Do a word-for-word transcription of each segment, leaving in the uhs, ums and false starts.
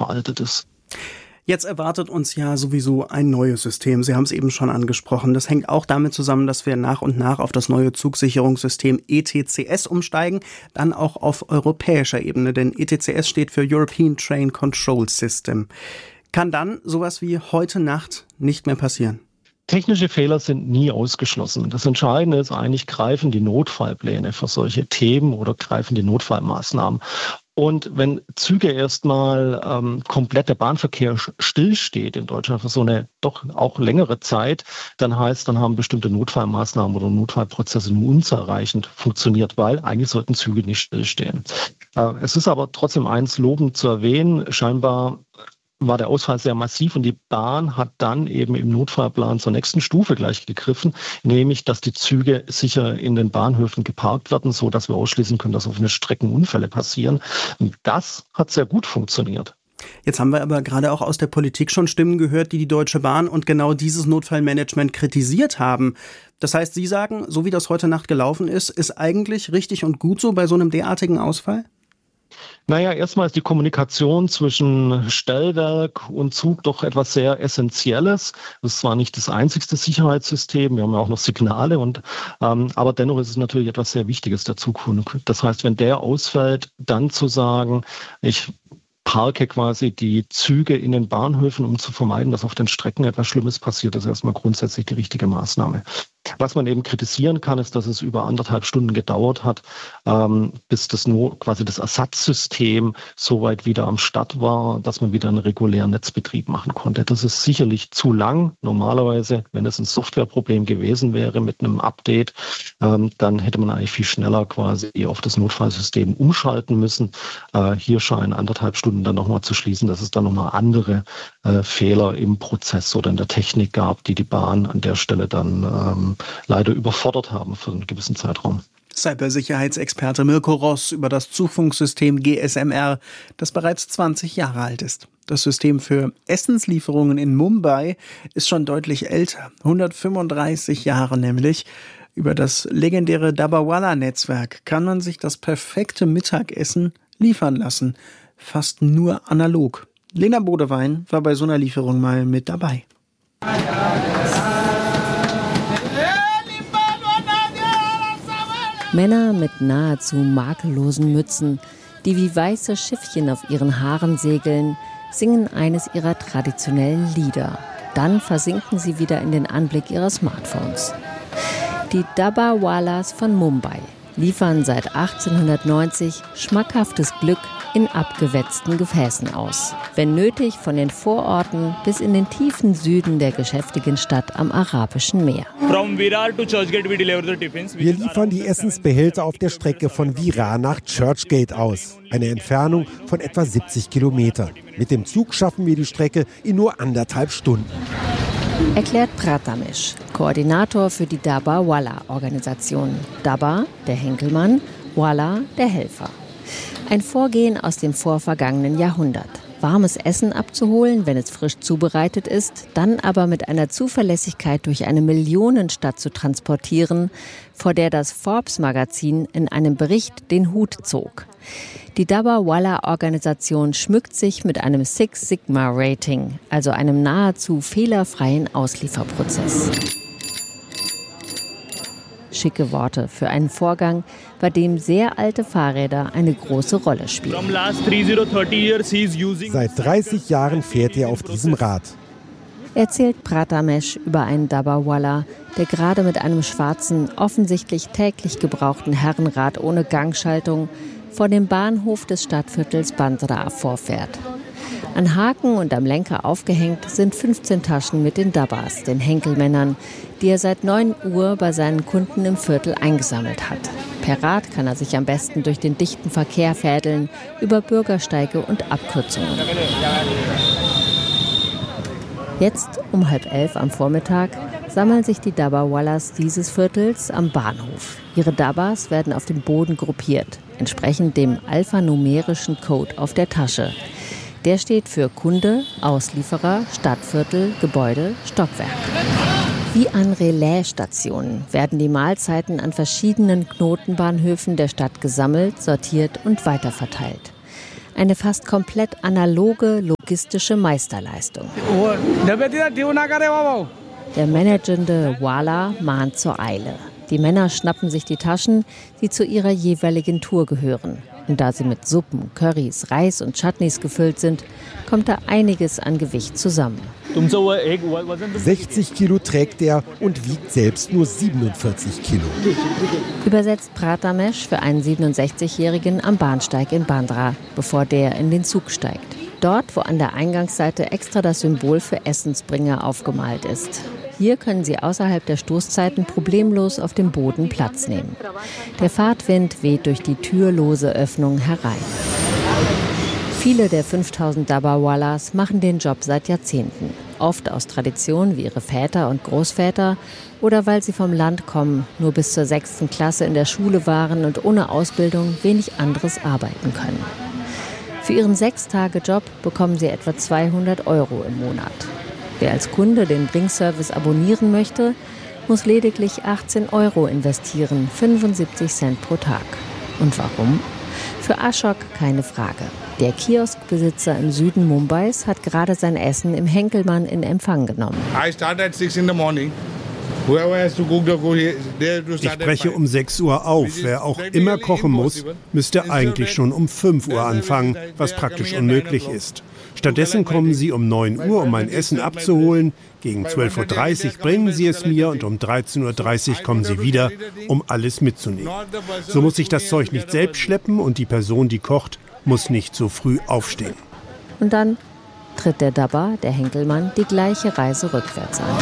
veraltet ist. Jetzt erwartet uns ja sowieso ein neues System. Sie haben es eben schon angesprochen. Das hängt auch damit zusammen, dass wir nach und nach auf das neue Zugsicherungssystem E T C S umsteigen, dann auch auf europäischer Ebene, denn E T C S steht für European Train Control System. Kann dann sowas wie heute Nacht nicht mehr passieren? Technische Fehler sind nie ausgeschlossen. Das Entscheidende ist eigentlich, greifen die Notfallpläne für solche Themen oder greifen die Notfallmaßnahmen. Und wenn Züge erstmal ähm, komplett der Bahnverkehr stillsteht in Deutschland für so eine doch auch längere Zeit, dann heißt, dann haben bestimmte Notfallmaßnahmen oder Notfallprozesse nur unzureichend funktioniert, weil eigentlich sollten Züge nicht stillstehen. Äh, es ist aber trotzdem eins lobend zu erwähnen, scheinbar war der Ausfall sehr massiv und die Bahn hat dann eben im Notfallplan zur nächsten Stufe gleich gegriffen, nämlich, dass die Züge sicher in den Bahnhöfen geparkt werden, so dass wir ausschließen können, dass auf den Strecken Unfälle passieren. Und das hat sehr gut funktioniert. Jetzt haben wir aber gerade auch aus der Politik schon Stimmen gehört, die die Deutsche Bahn und genau dieses Notfallmanagement kritisiert haben. Das heißt, Sie sagen, so wie das heute Nacht gelaufen ist, ist eigentlich richtig und gut so bei so einem derartigen Ausfall? Naja, erstmal ist die Kommunikation zwischen Stellwerk und Zug doch etwas sehr Essentielles. Das ist zwar nicht das einzigste Sicherheitssystem, wir haben ja auch noch Signale, und ähm, aber dennoch ist es natürlich etwas sehr Wichtiges der Zukunft. Das heißt, wenn der ausfällt, dann zu sagen, ich parke quasi die Züge in den Bahnhöfen, um zu vermeiden, dass auf den Strecken etwas Schlimmes passiert, ist erstmal grundsätzlich die richtige Maßnahme. Was man eben kritisieren kann, ist, dass es über anderthalb Stunden gedauert hat, ähm, bis das nur quasi das Ersatzsystem soweit wieder am Start war, dass man wieder einen regulären Netzbetrieb machen konnte. Das ist sicherlich zu lang. Normalerweise, wenn es ein Softwareproblem gewesen wäre mit einem Update, ähm, dann hätte man eigentlich viel schneller quasi auf das Notfallsystem umschalten müssen. Äh, hier scheinen anderthalb Stunden dann nochmal zu schließen, dass es dann nochmal andere äh, Fehler im Prozess oder in der Technik gab, die die Bahn an der Stelle dann ähm, leider überfordert haben für einen gewissen Zeitraum. Cybersicherheitsexperte Mirko Ross über das Zugfunksystem G S M R, das bereits zwanzig Jahre alt ist. Das System für Essenslieferungen in Mumbai ist schon deutlich älter, hundertfünfunddreißig Jahre nämlich. Über das legendäre Dabawala-Netzwerk kann man sich das perfekte Mittagessen liefern lassen, fast nur analog. Lena Bodewein war bei so einer Lieferung mal mit dabei. Männer mit nahezu makellosen Mützen, die wie weiße Schiffchen auf ihren Haaren segeln, singen eines ihrer traditionellen Lieder. Dann versinken sie wieder in den Anblick ihrer Smartphones. Die Dabbawalas von Mumbai liefern seit achtzehnhundertneunzig schmackhaftes Glück in abgewetzten Gefäßen aus. Wenn nötig von den Vororten bis in den tiefen Süden der geschäftigen Stadt am Arabischen Meer. Wir liefern die Essensbehälter auf der Strecke von Virar nach Churchgate aus. Eine Entfernung von etwa siebzig Kilometern. Mit dem Zug schaffen wir die Strecke in nur anderthalb Stunden. Erklärt Prathamesh, Koordinator für die Dabbawala-Organisation. Dabba, der Henkelmann, Wala, der Helfer. Ein Vorgehen aus dem vorvergangenen Jahrhundert. Warmes Essen abzuholen, wenn es frisch zubereitet ist, dann aber mit einer Zuverlässigkeit durch eine Millionenstadt zu transportieren, vor der das Forbes-Magazin in einem Bericht den Hut zog. Die Dabbawala-Organisation schmückt sich mit einem Six Sigma Rating, also einem nahezu fehlerfreien Auslieferprozess. Schicke Worte für einen Vorgang, bei dem sehr alte Fahrräder eine große Rolle spielen. Seit dreißig Jahren fährt er auf diesem Rad. Erzählt Prathamesh über einen Dabbawala, der gerade mit einem schwarzen, offensichtlich täglich gebrauchten Herrenrad ohne Gangschaltung vor dem Bahnhof des Stadtviertels Bandra vorfährt. An Haken und am Lenker aufgehängt sind fünfzehn Taschen mit den Dabbas, den Henkelmännern, die er seit neun Uhr bei seinen Kunden im Viertel eingesammelt hat. Per Rad kann er sich am besten durch den dichten Verkehr fädeln, über Bürgersteige und Abkürzungen. Jetzt um halb elf am Vormittag sammeln sich die Dabbawalas dieses Viertels am Bahnhof. Ihre Dabbas werden auf dem Boden gruppiert, entsprechend dem alphanumerischen Code auf der Tasche. Der steht für Kunde, Auslieferer, Stadtviertel, Gebäude, Stockwerk. Wie an Relaisstationen werden die Mahlzeiten an verschiedenen Knotenbahnhöfen der Stadt gesammelt, sortiert und weiterverteilt. Eine fast komplett analoge logistische Meisterleistung. Der managende Wala mahnt zur Eile. Die Männer schnappen sich die Taschen, die zu ihrer jeweiligen Tour gehören. Und da sie mit Suppen, Currys, Reis und Chutneys gefüllt sind, kommt da einiges an Gewicht zusammen. sechzig Kilo trägt er und wiegt selbst nur siebenundvierzig Kilo. Übersetzt Pratamesh für einen siebenundsechzigjährigen am Bahnsteig in Bandra, bevor der in den Zug steigt. Dort, wo an der Eingangsseite extra das Symbol für Essensbringer aufgemalt ist. Hier können sie außerhalb der Stoßzeiten problemlos auf dem Boden Platz nehmen. Der Fahrtwind weht durch die türlose Öffnung herein. Viele der fünftausend Dabbawalas machen den Job seit Jahrzehnten. Oft aus Tradition wie ihre Väter und Großväter oder weil sie vom Land kommen, nur bis zur sechsten Klasse in der Schule waren und ohne Ausbildung wenig anderes arbeiten können. Für ihren Sechs-Tage-Job bekommen sie etwa zweihundert Euro im Monat. Wer als Kunde den Bringservice abonnieren möchte, muss lediglich achtzehn Euro investieren, fünfundsiebzig Cent pro Tag. Und warum? Für Ashok keine Frage. Der Kioskbesitzer im Süden Mumbais hat gerade sein Essen im Henkelmann in Empfang genommen. I start at six in the morning. Ich breche um sechs Uhr auf. Wer auch immer kochen muss, müsste eigentlich schon um fünf Uhr anfangen, was praktisch unmöglich ist. Stattdessen kommen sie um neun Uhr, um mein Essen abzuholen. Gegen zwölf Uhr dreißig bringen sie es mir und um dreizehn Uhr dreißig kommen sie wieder, um alles mitzunehmen. So muss ich das Zeug nicht selbst schleppen und die Person, die kocht, muss nicht so früh aufstehen. Und dann tritt der Dabba, der Henkelmann, die gleiche Reise rückwärts an.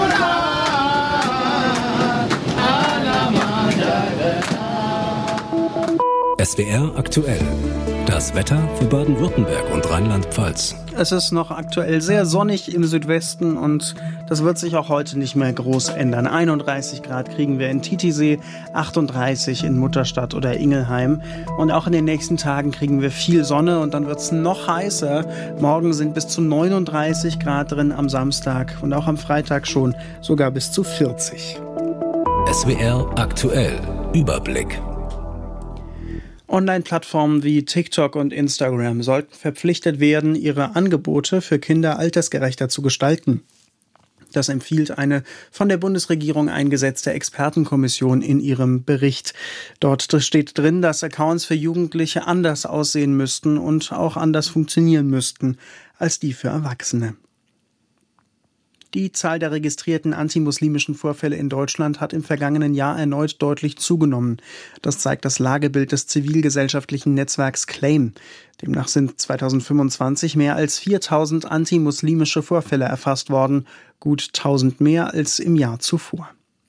S W R aktuell. Das Wetter für Baden-Württemberg und Rheinland-Pfalz. Es ist noch aktuell sehr sonnig im Südwesten und das wird sich auch heute nicht mehr groß ändern. einunddreißig Grad kriegen wir in Titisee, achtunddreißig in Mutterstadt oder Ingelheim. Und auch in den nächsten Tagen kriegen wir viel Sonne und dann wird es noch heißer. Morgen sind bis zu neununddreißig Grad drin am Samstag und auch am Freitag schon sogar bis zu vierzig. S W R aktuell. Überblick. Online-Plattformen wie TikTok und Instagram sollten verpflichtet werden, ihre Angebote für Kinder altersgerechter zu gestalten. Das empfiehlt eine von der Bundesregierung eingesetzte Expertenkommission in ihrem Bericht. Dort steht drin, dass Accounts für Jugendliche anders aussehen müssten und auch anders funktionieren müssten als die für Erwachsene. Die Zahl der registrierten antimuslimischen Vorfälle in Deutschland hat im vergangenen Jahr erneut deutlich zugenommen. Das zeigt das Lagebild des zivilgesellschaftlichen Netzwerks Claim. Demnach sind zweitausendfünfundzwanzig mehr als viertausend antimuslimische Vorfälle erfasst worden, gut tausend mehr als im Jahr zuvor.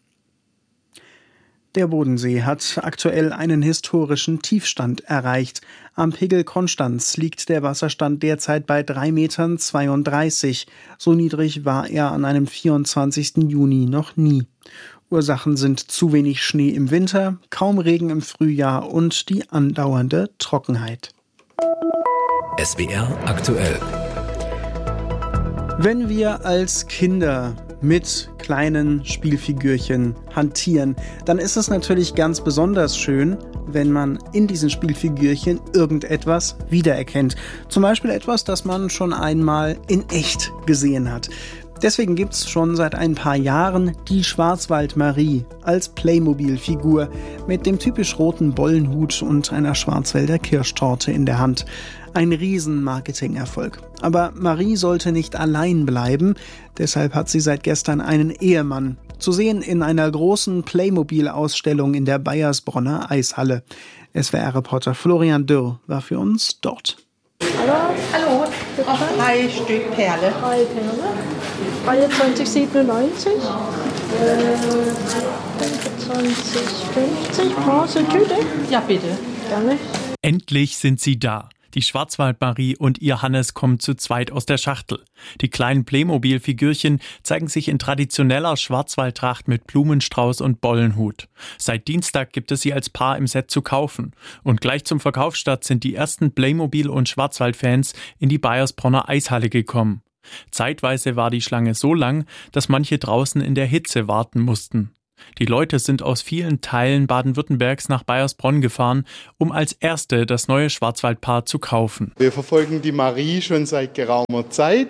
Der Bodensee hat aktuell einen historischen Tiefstand erreicht. Am Pegel Konstanz liegt der Wasserstand derzeit bei drei Komma zweiunddreißig Meter. So niedrig war er an einem vierundzwanzigsten Juni noch nie. Ursachen sind zu wenig Schnee im Winter, kaum Regen im Frühjahr und die andauernde Trockenheit. S W R aktuell. Wenn wir als Kinder mit kleinen Spielfigürchen hantieren, dann ist es natürlich ganz besonders schön, wenn man in diesen Spielfigürchen irgendetwas wiedererkennt. Zum Beispiel etwas, das man schon einmal in echt gesehen hat. Deswegen gibt's schon seit ein paar Jahren die Schwarzwald-Marie als Playmobil-Figur mit dem typisch roten Bollenhut und einer Schwarzwälder Kirschtorte in der Hand. Ein Riesen-Marketing-Erfolg. Aber Marie sollte nicht allein bleiben, deshalb hat sie seit gestern einen Ehemann. Zu sehen in einer großen Playmobil-Ausstellung in der Bayersbronner Eishalle. S W R-Reporter Florian Dürr war für uns dort. Hallo. Hallo. Auch drei Stück Perle. Drei Perle. dreiundzwanzig siebenundneunzig. Äh, fünfundzwanzig fünfzig. Bronze Tüte. Ja, bitte. Gerne. Endlich sind sie da. Die Schwarzwald-Marie und ihr Hannes kommen zu zweit aus der Schachtel. Die kleinen Playmobil-Figürchen zeigen sich in traditioneller Schwarzwaldtracht mit Blumenstrauß und Bollenhut. Seit Dienstag gibt es sie als Paar im Set zu kaufen. Und gleich zum Verkaufsstart sind die ersten Playmobil- und Schwarzwald-Fans in die Bayersbronner Eishalle gekommen. Zeitweise war die Schlange so lang, dass manche draußen in der Hitze warten mussten. Die Leute sind aus vielen Teilen Baden-Württembergs nach Baiersbronn gefahren, um als Erste das neue Schwarzwaldpaar zu kaufen. Wir verfolgen die Marie schon seit geraumer Zeit.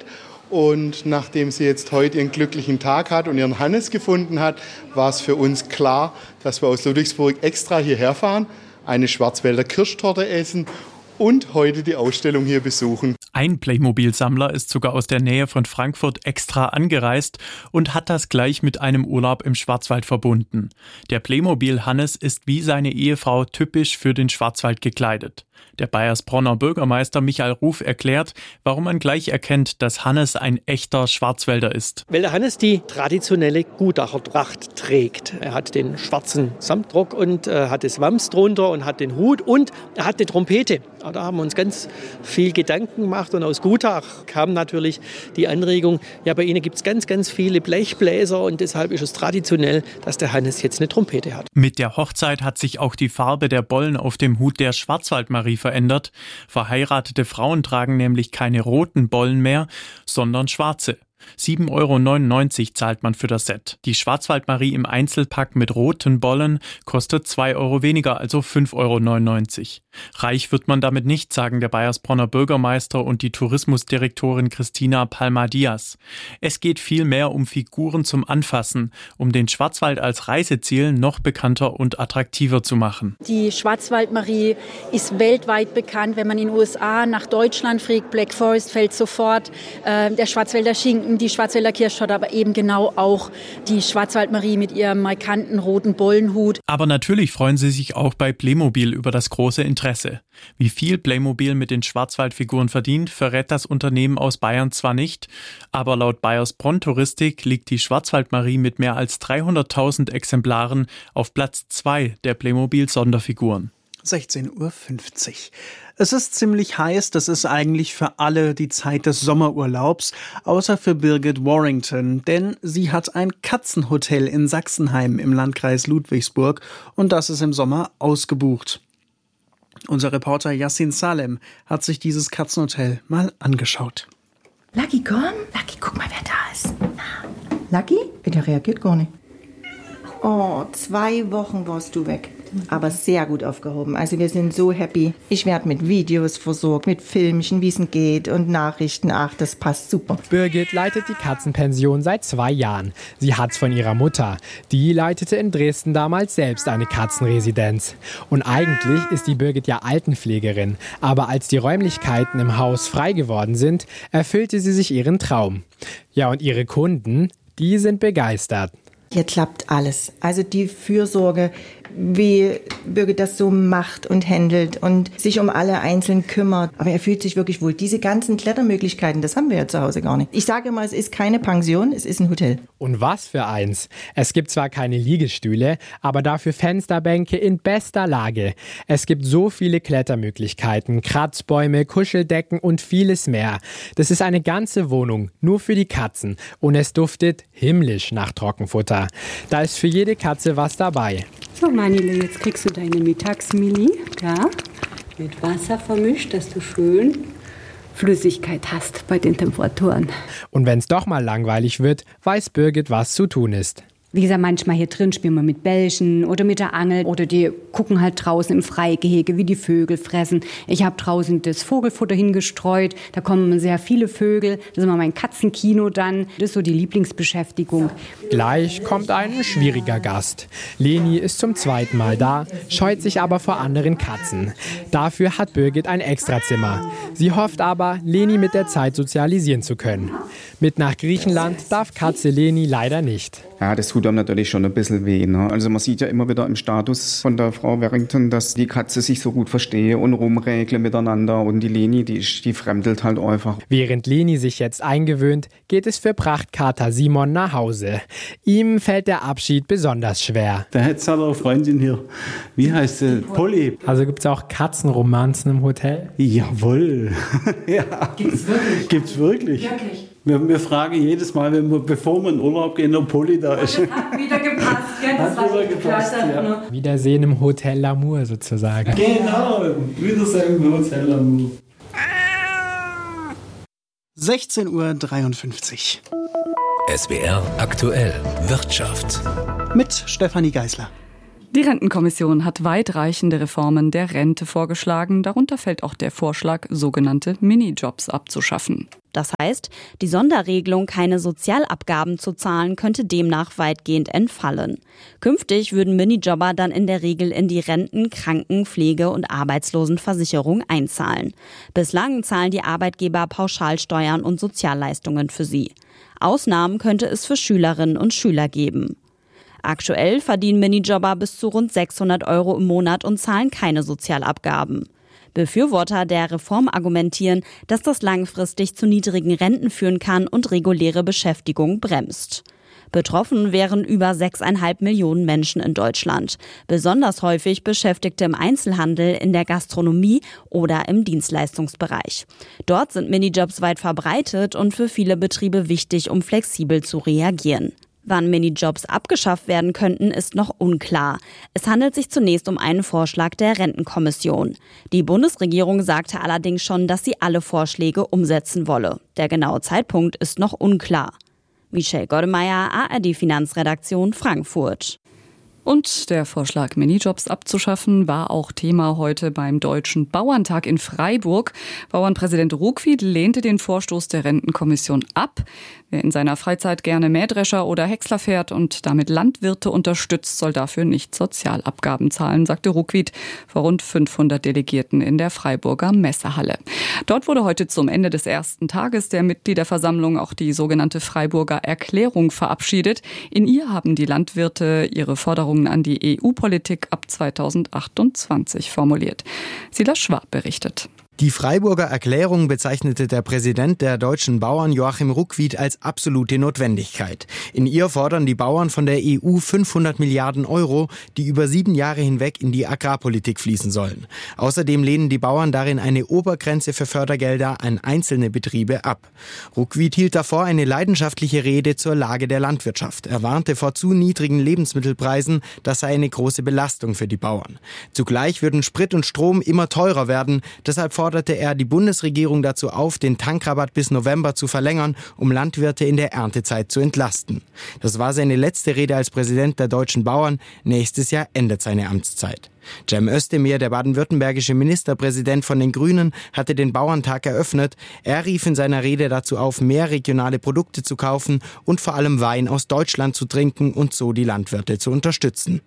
Und nachdem sie jetzt heute ihren glücklichen Tag hat und ihren Hannes gefunden hat, war es für uns klar, dass wir aus Ludwigsburg extra hierher fahren, eine Schwarzwälder Kirschtorte essen und heute die Ausstellung hier besuchen. Ein Playmobil-Sammler ist sogar aus der Nähe von Frankfurt extra angereist und hat das gleich mit einem Urlaub im Schwarzwald verbunden. Der Playmobil Hannes ist wie seine Ehefrau typisch für den Schwarzwald gekleidet. Der Baiersbronner Bürgermeister Michael Ruf erklärt, warum man gleich erkennt, dass Hannes ein echter Schwarzwälder ist. Weil der Hannes die traditionelle Gutachertracht trägt. Er hat den schwarzen Samtrock und äh, hat das Wams drunter und hat den Hut und er hat eine Trompete. Da haben wir uns ganz viel Gedanken gemacht und aus Gutach kam natürlich die Anregung, ja, bei Ihnen gibt es ganz, ganz viele Blechbläser und deshalb ist es traditionell, dass der Hannes jetzt eine Trompete hat. Mit der Hochzeit hat sich auch die Farbe der Bollen auf dem Hut der Schwarzwaldmarie verändert. Verheiratete Frauen tragen nämlich keine roten Bollen mehr, sondern schwarze. sieben Euro neunundneunzig zahlt man für das Set. Die Schwarzwaldmarie im Einzelpack mit roten Bollen kostet zwei Euro weniger, also fünf Euro neunundneunzig. Reich wird man damit nicht, sagen der Baiersbronner Bürgermeister und die Tourismusdirektorin Christina Palma-Diaz. Es geht vielmehr um Figuren zum Anfassen, um den Schwarzwald als Reiseziel noch bekannter und attraktiver zu machen. Die Schwarzwaldmarie ist weltweit bekannt. Wenn man in den U S A nach Deutschland fliegt, Black Forest fällt sofort äh, der Schwarzwälder Schinken, die Schwarzwälder Kirschtorte, aber eben genau auch die Schwarzwaldmarie mit ihrem markanten roten Bollenhut. Aber natürlich freuen sie sich auch bei Playmobil über das große Interesse. Wie viel Playmobil mit den Schwarzwaldfiguren verdient, verrät das Unternehmen aus Bayern zwar nicht, aber laut Baiersbronn Touristik liegt die Schwarzwaldmarie mit mehr als dreihunderttausend Exemplaren auf Platz zwei der Playmobil-Sonderfiguren. sechzehn Uhr fünfzig. Es ist ziemlich heiß, das ist eigentlich für alle die Zeit des Sommerurlaubs, außer für Birgit Warrington, denn sie hat ein Katzenhotel in Sachsenheim im Landkreis Ludwigsburg und das ist im Sommer ausgebucht. Unser Reporter Yassin Salem hat sich dieses Katzenhotel mal angeschaut. Lucky, komm. Lucky, guck mal, wer da ist. Lucky? Der reagiert gar nicht. Oh, zwei Wochen warst du weg. Aber sehr gut aufgehoben. Also wir sind so happy. Ich werde mit Videos versorgt, mit Filmchen, wie es geht und Nachrichten. Ach, das passt super. Birgit leitet die Katzenpension seit zwei Jahren. Sie hat's von ihrer Mutter. Die leitete in Dresden damals selbst eine Katzenresidenz. Und eigentlich ist die Birgit ja Altenpflegerin. Aber als die Räumlichkeiten im Haus frei geworden sind, erfüllte sie sich ihren Traum. Ja, und ihre Kunden, die sind begeistert. Hier klappt alles. Also die Fürsorge, wie Birgit das so macht und handelt und sich um alle einzeln kümmert. Aber er fühlt sich wirklich wohl. Diese ganzen Klettermöglichkeiten, das haben wir ja zu Hause gar nicht. Ich sage immer, es ist keine Pension, es ist ein Hotel. Und was für eins. Es gibt zwar keine Liegestühle, aber dafür Fensterbänke in bester Lage. Es gibt so viele Klettermöglichkeiten, Kratzbäume, Kuscheldecken und vieles mehr. Das ist eine ganze Wohnung, nur für die Katzen. Und es duftet himmlisch nach Trockenfutter. Da ist für jede Katze was dabei. So, Manile, jetzt kriegst du deine Mittagsmilli, ja, mit Wasser vermischt, dass du schön Flüssigkeit hast bei den Temperaturen. Und wenn es doch mal langweilig wird, weiß Birgit, was zu tun ist. Wie gesagt, manchmal hier drin spielen wir mit Bällchen oder mit der Angel oder die gucken halt draußen im Freigehege, wie die Vögel fressen. Ich habe draußen das Vogelfutter hingestreut, da kommen sehr viele Vögel. Das ist immer mein Katzenkino dann. Das ist so die Lieblingsbeschäftigung. Gleich kommt ein schwieriger Gast. Leni ist zum zweiten Mal da, scheut sich aber vor anderen Katzen. Dafür hat Birgit ein Extrazimmer. Sie hofft aber, Leni mit der Zeit sozialisieren zu können. Mit nach Griechenland darf Katze Leni leider nicht. Ja, das tut einem natürlich schon ein bisschen weh. Ne? Also man sieht ja immer wieder im Status von der Frau Warrington, dass die Katze sich so gut verstehe und rumregle miteinander. Und die Leni, die, die fremdelt halt einfach. Während Leni sich jetzt eingewöhnt, geht es für Prachtkater Simon nach Hause. Ihm fällt der Abschied besonders schwer. Der hat seine Freundin hier. Wie heißt sie? Polly. Also gibt es auch Katzenromanzen im Hotel? Jawohl. Ja. Gibt's wirklich? Gibt's wirklich. Wirklich. Wir, wir fragen jedes Mal, wenn wir, bevor wir in Urlaub gehen, ob Polly da ist. Das hat wieder gepasst, ja, das hat wieder gepasst, ja. Wiedersehen im Hotel Lamour sozusagen. Genau, Wiedersehen im Hotel Lamour. sechzehn Uhr dreiundfünfzig. S W R aktuell Wirtschaft. mit Stefanie Geisler. Die Rentenkommission hat weitreichende Reformen der Rente vorgeschlagen. Darunter fällt auch der Vorschlag, sogenannte Minijobs abzuschaffen. Das heißt, die Sonderregelung, keine Sozialabgaben zu zahlen, könnte demnach weitgehend entfallen. Künftig würden Minijobber dann in der Regel in die Renten-, Kranken-, Pflege- und Arbeitslosenversicherung einzahlen. Bislang zahlen die Arbeitgeber Pauschalsteuern und Sozialleistungen für sie. Ausnahmen könnte es für Schülerinnen und Schüler geben. Aktuell verdienen Minijobber bis zu rund sechshundert Euro im Monat und zahlen keine Sozialabgaben. Befürworter der Reform argumentieren, dass das langfristig zu niedrigen Renten führen kann und reguläre Beschäftigung bremst. Betroffen wären über sechseinhalb Millionen Menschen in Deutschland. Besonders häufig Beschäftigte im Einzelhandel, in der Gastronomie oder im Dienstleistungsbereich. Dort sind Minijobs weit verbreitet und für viele Betriebe wichtig, um flexibel zu reagieren. Wann Minijobs abgeschafft werden könnten, ist noch unklar. Es handelt sich zunächst um einen Vorschlag der Rentenkommission. Die Bundesregierung sagte allerdings schon, dass sie alle Vorschläge umsetzen wolle. Der genaue Zeitpunkt ist noch unklar. Michelle Goddemeyer, A R D Finanzredaktion, Frankfurt. Und der Vorschlag, Minijobs abzuschaffen, war auch Thema heute beim Deutschen Bauerntag in Freiburg. Bauernpräsident Ruckwied lehnte den Vorstoß der Rentenkommission ab. Wer in seiner Freizeit gerne Mähdrescher oder Häcksler fährt und damit Landwirte unterstützt, soll dafür nicht Sozialabgaben zahlen, sagte Ruckwied vor rund fünfhundert Delegierten in der Freiburger Messehalle. Dort wurde heute zum Ende des ersten Tages der Mitgliederversammlung auch die sogenannte Freiburger Erklärung verabschiedet. In ihr haben die Landwirte ihre Forderungen an die E U-Politik ab zweitausendachtundzwanzig formuliert. Silas Schwab berichtet. Die Freiburger Erklärung bezeichnete der Präsident der deutschen Bauern Joachim Ruckwied als absolute Notwendigkeit. In ihr fordern die Bauern von der E U fünfhundert Milliarden Euro, die über sieben Jahre hinweg in die Agrarpolitik fließen sollen. Außerdem lehnen die Bauern darin eine Obergrenze für Fördergelder an einzelne Betriebe ab. Ruckwied hielt davor eine leidenschaftliche Rede zur Lage der Landwirtschaft. Er warnte vor zu niedrigen Lebensmittelpreisen, das sei eine große Belastung für die Bauern. Zugleich würden Sprit und Strom immer teurer werden, deshalb forderte er die Bundesregierung dazu auf, den Tankrabatt bis November zu verlängern, um Landwirte in der Erntezeit zu entlasten. Das war seine letzte Rede als Präsident der deutschen Bauern. Nächstes Jahr endet seine Amtszeit. Cem Özdemir, der baden-württembergische Ministerpräsident von den Grünen, hatte den Bauerntag eröffnet. Er rief in seiner Rede dazu auf, mehr regionale Produkte zu kaufen und vor allem Wein aus Deutschland zu trinken und so die Landwirte zu unterstützen.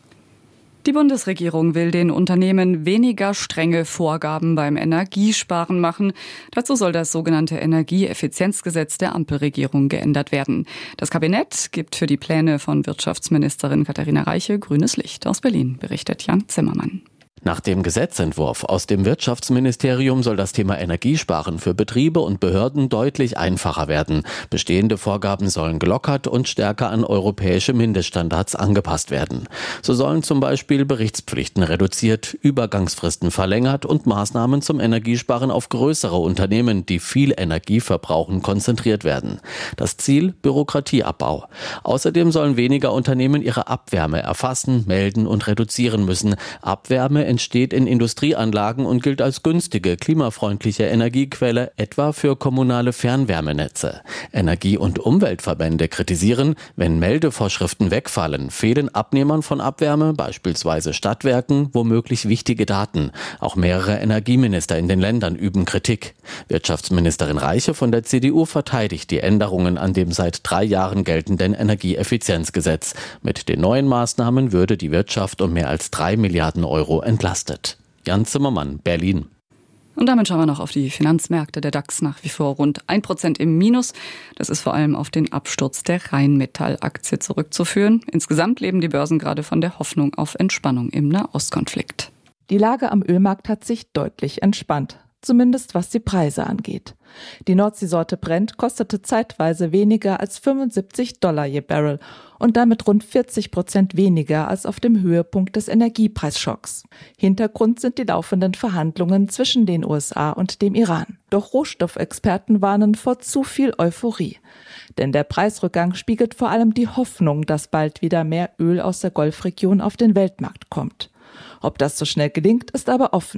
Die Bundesregierung will den Unternehmen weniger strenge Vorgaben beim Energiesparen machen. Dazu soll das sogenannte Energieeffizienzgesetz der Ampelregierung geändert werden. Das Kabinett gibt für die Pläne von Wirtschaftsministerin Katharina Reiche grünes Licht. Aus Berlin berichtet Jan Zimmermann. Nach dem Gesetzentwurf aus dem Wirtschaftsministerium soll das Thema Energiesparen für Betriebe und Behörden deutlich einfacher werden. Bestehende Vorgaben sollen gelockert und stärker an europäische Mindeststandards angepasst werden. So sollen zum Beispiel Berichtspflichten reduziert, Übergangsfristen verlängert und Maßnahmen zum Energiesparen auf größere Unternehmen, die viel Energie verbrauchen, konzentriert werden. Das Ziel: Bürokratieabbau. Außerdem sollen weniger Unternehmen ihre Abwärme erfassen, melden und reduzieren müssen. Abwärme entsteht in Industrieanlagen und gilt als günstige, klimafreundliche Energiequelle, etwa für kommunale Fernwärmenetze. Energie- und Umweltverbände kritisieren, wenn Meldevorschriften wegfallen, fehlen Abnehmern von Abwärme, beispielsweise Stadtwerken, womöglich wichtige Daten. Auch mehrere Energieminister in den Ländern üben Kritik. Wirtschaftsministerin Reiche von der C D U verteidigt die Änderungen an dem seit drei Jahren geltenden Energieeffizienzgesetz. Mit den neuen Maßnahmen würde die Wirtschaft um mehr als drei Milliarden Euro entlastet. Jan Zimmermann, Berlin. Und damit schauen wir noch auf die Finanzmärkte. Der DAX nach wie vor rund ein Prozent im Minus. Das ist vor allem auf den Absturz der Rheinmetall-Aktie zurückzuführen. Insgesamt leben die Börsen gerade von der Hoffnung auf Entspannung im Nahostkonflikt. Die Lage am Ölmarkt hat sich deutlich entspannt. Zumindest was die Preise angeht. Die Nordseesorte Brent kostete zeitweise weniger als fünfundsiebzig Dollar je Barrel und damit rund vierzig Prozent weniger als auf dem Höhepunkt des Energiepreisschocks. Hintergrund sind die laufenden Verhandlungen zwischen den U S A und dem Iran. Doch Rohstoffexperten warnen vor zu viel Euphorie. Denn der Preisrückgang spiegelt vor allem die Hoffnung, dass bald wieder mehr Öl aus der Golfregion auf den Weltmarkt kommt. Ob das so schnell gelingt, ist aber offen.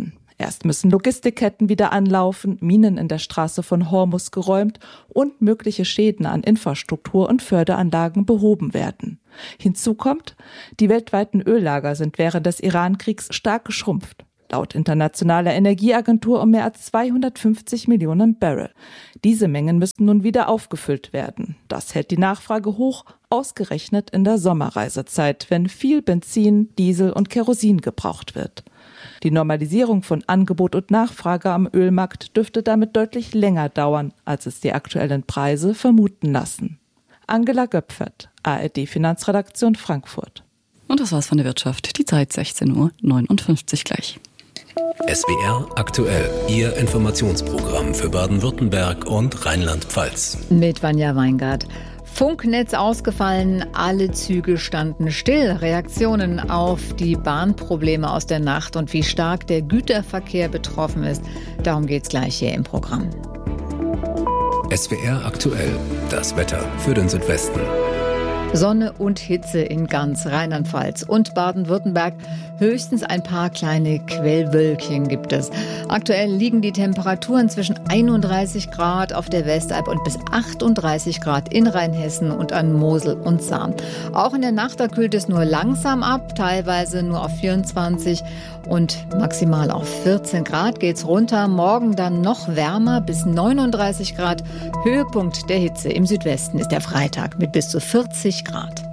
Erst müssen Logistikketten wieder anlaufen, Minen in der Straße von Hormuz geräumt und mögliche Schäden an Infrastruktur und Förderanlagen behoben werden. Hinzu kommt, die weltweiten Öllager sind während des Iran-Kriegs stark geschrumpft. Laut Internationaler Energieagentur um mehr als zweihundertfünfzig Millionen Barrel. Diese Mengen müssen nun wieder aufgefüllt werden. Das hält die Nachfrage hoch, ausgerechnet in der Sommerreisezeit, wenn viel Benzin, Diesel und Kerosin gebraucht wird. Die Normalisierung von Angebot und Nachfrage am Ölmarkt dürfte damit deutlich länger dauern, als es die aktuellen Preise vermuten lassen. Angela Göpfert, A R D Finanzredaktion Frankfurt. Und das war's von der Wirtschaft. Die Zeit sechzehn Uhr neunundfünfzig gleich. S W R aktuell, Ihr Informationsprogramm für Baden-Württemberg und Rheinland-Pfalz. Mit Vanja Weingart. Funknetz ausgefallen, alle Züge standen still. Reaktionen auf die Bahnprobleme aus der Nacht und wie stark der Güterverkehr betroffen ist. Darum geht's gleich hier im Programm. S W R aktuell, das Wetter für den Südwesten. Sonne und Hitze in ganz Rheinland-Pfalz und Baden-Württemberg. Höchstens ein paar kleine Quellwölkchen gibt es. Aktuell liegen die Temperaturen zwischen einunddreißig Grad auf der Westalb und bis achtunddreißig Grad in Rheinhessen und an Mosel und Saar. Auch in der Nacht, da kühlt es nur langsam ab, teilweise nur auf vierundzwanzig und maximal auf vierzehn Grad geht's runter. Morgen dann noch wärmer bis neununddreißig Grad. Höhepunkt der Hitze im Südwesten ist der Freitag mit bis zu vierzig Grad.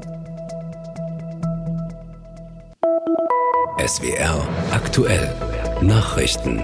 S W R aktuell. Nachrichten.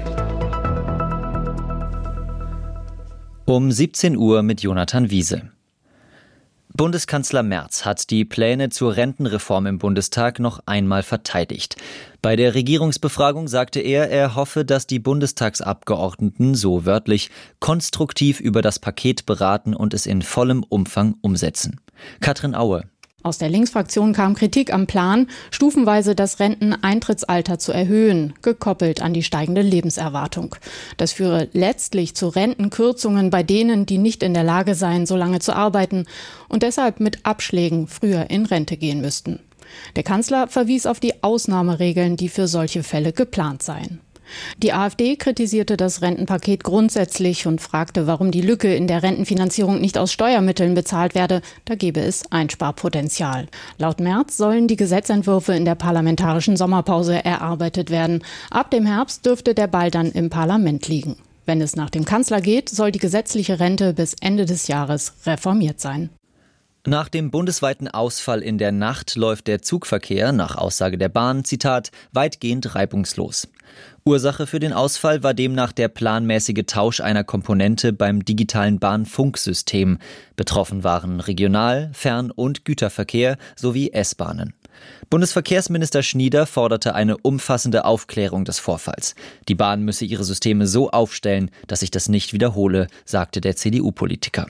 Um siebzehn Uhr mit Jonathan Wiese. Bundeskanzler Merz hat die Pläne zur Rentenreform im Bundestag noch einmal verteidigt. Bei der Regierungsbefragung sagte er, er hoffe, dass die Bundestagsabgeordneten, so wörtlich, konstruktiv über das Paket beraten und es in vollem Umfang umsetzen. Katrin Aue. Aus der Linksfraktion kam Kritik am Plan, stufenweise das Renteneintrittsalter zu erhöhen, gekoppelt an die steigende Lebenserwartung. Das führe letztlich zu Rentenkürzungen bei denen, die nicht in der Lage seien, so lange zu arbeiten und deshalb mit Abschlägen früher in Rente gehen müssten. Der Kanzler verwies auf die Ausnahmeregeln, die für solche Fälle geplant seien. Die AfD kritisierte das Rentenpaket grundsätzlich und fragte, warum die Lücke in der Rentenfinanzierung nicht aus Steuermitteln bezahlt werde. Da gebe es Einsparpotenzial. Laut Merz sollen die Gesetzentwürfe in der parlamentarischen Sommerpause erarbeitet werden. Ab dem Herbst dürfte der Ball dann im Parlament liegen. Wenn es nach dem Kanzler geht, soll die gesetzliche Rente bis Ende des Jahres reformiert sein. Nach dem bundesweiten Ausfall in der Nacht läuft der Zugverkehr, nach Aussage der Bahn, Zitat, weitgehend reibungslos. Ursache für den Ausfall war demnach der planmäßige Tausch einer Komponente beim digitalen Bahnfunksystem. Betroffen waren Regional-, Fern- und Güterverkehr sowie S-Bahnen. Bundesverkehrsminister Schnieder forderte eine umfassende Aufklärung des Vorfalls. Die Bahn müsse ihre Systeme so aufstellen, dass sich das nicht wiederhole, sagte der C D U-Politiker.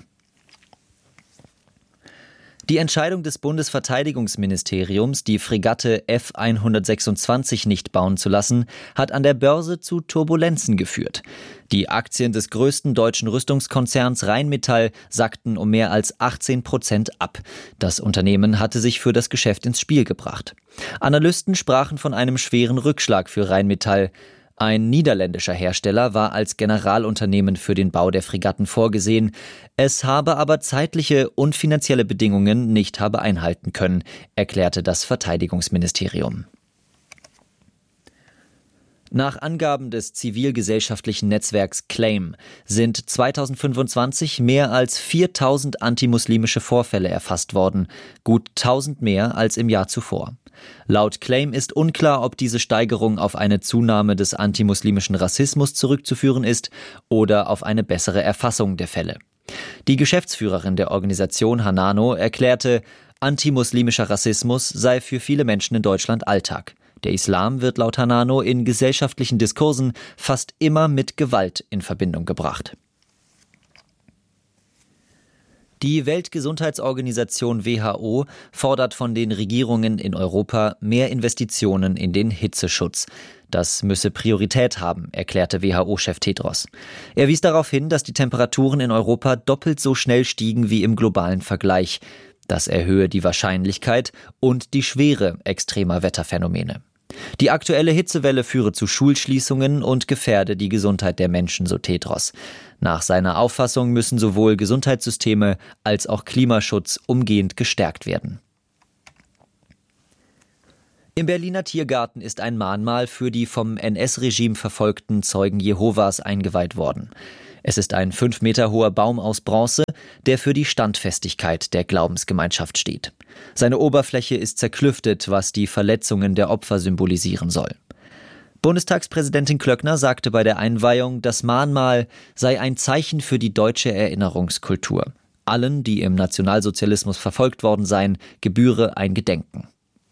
Die Entscheidung des Bundesverteidigungsministeriums, die Fregatte F hundertsechsundzwanzig nicht bauen zu lassen, hat an der Börse zu Turbulenzen geführt. Die Aktien des größten deutschen Rüstungskonzerns Rheinmetall sackten um mehr als achtzehn Prozent ab. Das Unternehmen hatte sich für das Geschäft ins Spiel gebracht. Analysten sprachen von einem schweren Rückschlag für Rheinmetall. Ein niederländischer Hersteller war als Generalunternehmen für den Bau der Fregatten vorgesehen. Es habe aber zeitliche und finanzielle Bedingungen nicht habe einhalten können, erklärte das Verteidigungsministerium. Nach Angaben des zivilgesellschaftlichen Netzwerks Claim sind zweitausendfünfundzwanzig mehr als viertausend antimuslimische Vorfälle erfasst worden, gut tausend mehr als im Jahr zuvor. Laut Claim ist unklar, ob diese Steigerung auf eine Zunahme des antimuslimischen Rassismus zurückzuführen ist oder auf eine bessere Erfassung der Fälle. Die Geschäftsführerin der Organisation Hanano erklärte, antimuslimischer Rassismus sei für viele Menschen in Deutschland Alltag. Der Islam wird laut Hanano in gesellschaftlichen Diskursen fast immer mit Gewalt in Verbindung gebracht. Die Weltgesundheitsorganisation W H O fordert von den Regierungen in Europa mehr Investitionen in den Hitzeschutz. Das müsse Priorität haben, erklärte W H O-Chef Tedros. Er wies darauf hin, dass die Temperaturen in Europa doppelt so schnell stiegen wie im globalen Vergleich. Das erhöhe die Wahrscheinlichkeit und die Schwere extremer Wetterphänomene. Die aktuelle Hitzewelle führe zu Schulschließungen und gefährde die Gesundheit der Menschen, so Tedros. Nach seiner Auffassung müssen sowohl Gesundheitssysteme als auch Klimaschutz umgehend gestärkt werden. Im Berliner Tiergarten ist ein Mahnmal für die vom N S-Regime verfolgten Zeugen Jehovas eingeweiht worden. Es ist ein fünf Meter hoher Baum aus Bronze, der für die Standfestigkeit der Glaubensgemeinschaft steht. Seine Oberfläche ist zerklüftet, was die Verletzungen der Opfer symbolisieren soll. Bundestagspräsidentin Klöckner sagte bei der Einweihung, das Mahnmal sei ein Zeichen für die deutsche Erinnerungskultur. Allen, die im Nationalsozialismus verfolgt worden seien, gebühre ein Gedenken.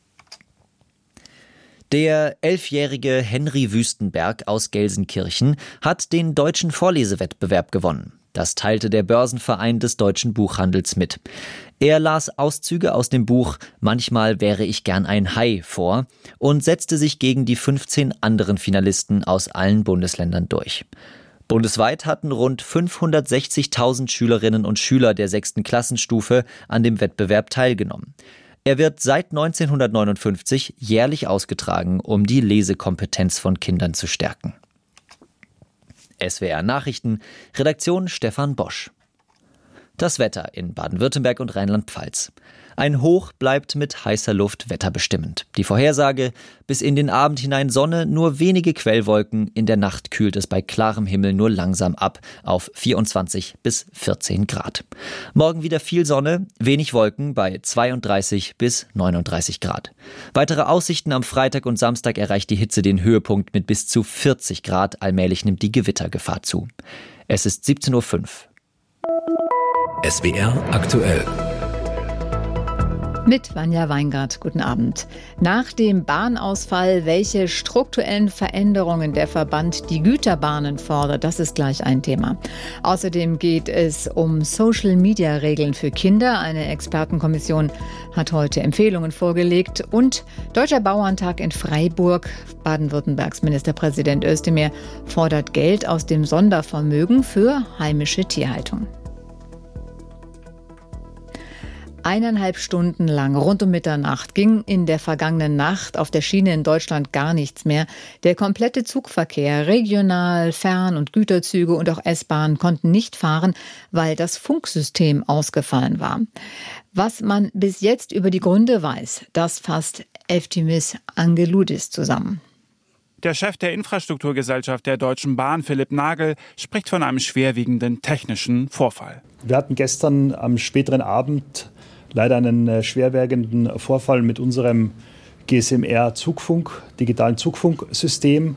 Der elfjährige Henry Wüstenberg aus Gelsenkirchen hat den deutschen Vorlesewettbewerb gewonnen. Das teilte der Börsenverein des deutschen Buchhandels mit. Er las Auszüge aus dem Buch »Manchmal wäre ich gern ein Hai« vor und setzte sich gegen die fünfzehn anderen Finalisten aus allen Bundesländern durch. Bundesweit hatten rund fünfhundertsechzigtausend Schülerinnen und Schüler der sechsten Klassenstufe an dem Wettbewerb teilgenommen. Er wird seit neunzehnhundertneunundfünfzig jährlich ausgetragen, um die Lesekompetenz von Kindern zu stärken. S W R Nachrichten, Redaktion Stefan Bosch. Das Wetter in Baden-Württemberg und Rheinland-Pfalz. Ein Hoch bleibt mit heißer Luft wetterbestimmend. Die Vorhersage: bis in den Abend hinein Sonne, nur wenige Quellwolken. In der Nacht kühlt es bei klarem Himmel nur langsam ab auf vierundzwanzig bis vierzehn Grad. Morgen wieder viel Sonne, wenig Wolken bei zweiunddreißig bis neununddreißig Grad. Weitere Aussichten: am Freitag und Samstag erreicht die Hitze den Höhepunkt mit bis zu vierzig Grad. Allmählich nimmt die Gewittergefahr zu. Es ist siebzehn Uhr fünf. S W R aktuell. Mit Vanja Weingart, guten Abend. Nach dem Bahnausfall, welche strukturellen Veränderungen der Verband die Güterbahnen fordert, das ist gleich ein Thema. Außerdem geht es um Social-Media-Regeln für Kinder. Eine Expertenkommission hat heute Empfehlungen vorgelegt. Und Deutscher Bauerntag in Freiburg. Baden-Württembergs Ministerpräsident Özdemir fordert Geld aus dem Sondervermögen für heimische Tierhaltung. Eineinhalb Stunden lang, rund um Mitternacht, ging in der vergangenen Nacht auf der Schiene in Deutschland gar nichts mehr. Der komplette Zugverkehr, Regional-, Fern- und Güterzüge und auch S-Bahnen konnten nicht fahren, weil das Funksystem ausgefallen war. Was man bis jetzt über die Gründe weiß, das fasst Eftimis Angeloudis zusammen. Der Chef der Infrastrukturgesellschaft der Deutschen Bahn, Philipp Nagel, spricht von einem schwerwiegenden technischen Vorfall. Wir hatten gestern am späteren Abend leider einen schwerwiegenden Vorfall mit unserem G S M R-Zugfunk, digitalen Zugfunksystem,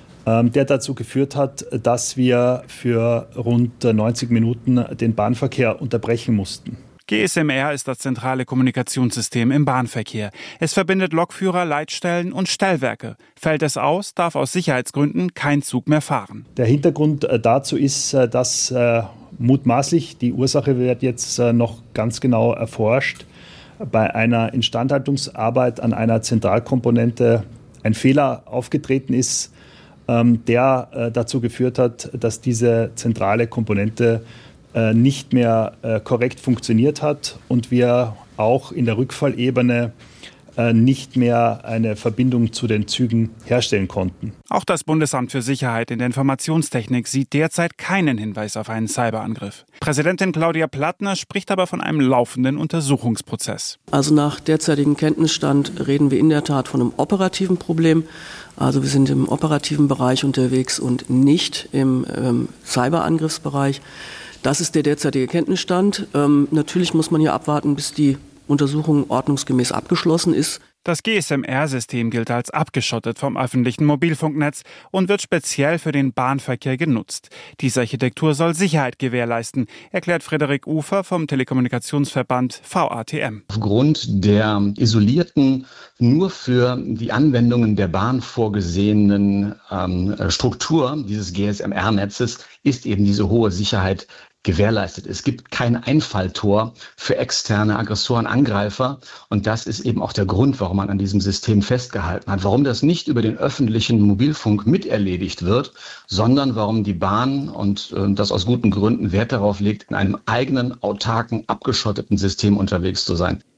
der dazu geführt hat, dass wir für rund neunzig Minuten den Bahnverkehr unterbrechen mussten. G S M R ist das zentrale Kommunikationssystem im Bahnverkehr. Es verbindet Lokführer, Leitstellen und Stellwerke. Fällt es aus, darf aus Sicherheitsgründen kein Zug mehr fahren. Der Hintergrund dazu ist, dass äh, mutmaßlich, die Ursache wird jetzt äh, noch ganz genau erforscht, bei einer Instandhaltungsarbeit an einer Zentralkomponente ein Fehler aufgetreten ist, ähm, der äh, dazu geführt hat, dass diese zentrale Komponente nicht mehr äh, korrekt funktioniert hat und wir auch in der Rückfallebene äh, nicht mehr eine Verbindung zu den Zügen herstellen konnten. Auch das Bundesamt für Sicherheit in der Informationstechnik sieht derzeit keinen Hinweis auf einen Cyberangriff. Präsidentin Claudia Plattner spricht aber von einem laufenden Untersuchungsprozess. Also nach derzeitigem Kenntnisstand reden wir in der Tat von einem operativen Problem. Also wir sind im operativen Bereich unterwegs und nicht im ähm, Cyberangriffsbereich. Das ist der derzeitige Kenntnisstand. Ähm, natürlich muss man hier abwarten, bis die Untersuchung ordnungsgemäß abgeschlossen ist. Das G S M R-System gilt als abgeschottet vom öffentlichen Mobilfunknetz und wird speziell für den Bahnverkehr genutzt. Diese Architektur soll Sicherheit gewährleisten, erklärt Frederik Ufer vom Telekommunikationsverband V A T M. Aufgrund der isolierten, nur für die Anwendungen der Bahn vorgesehenen ähm, Struktur dieses G S M R-Netzes ist eben diese hohe Sicherheit gewährleistet. Es gibt kein Einfalltor für externe Aggressoren, Angreifer. Und das ist eben auch der Grund, warum man an diesem System festgehalten hat. Warum das nicht über den öffentlichen Mobilfunk miterledigt wird, sondern warum die Bahn, und äh, das aus guten Gründen, Wert darauf legt, in einem eigenen, autarken, abgeschotteten System unterwegs zu sein.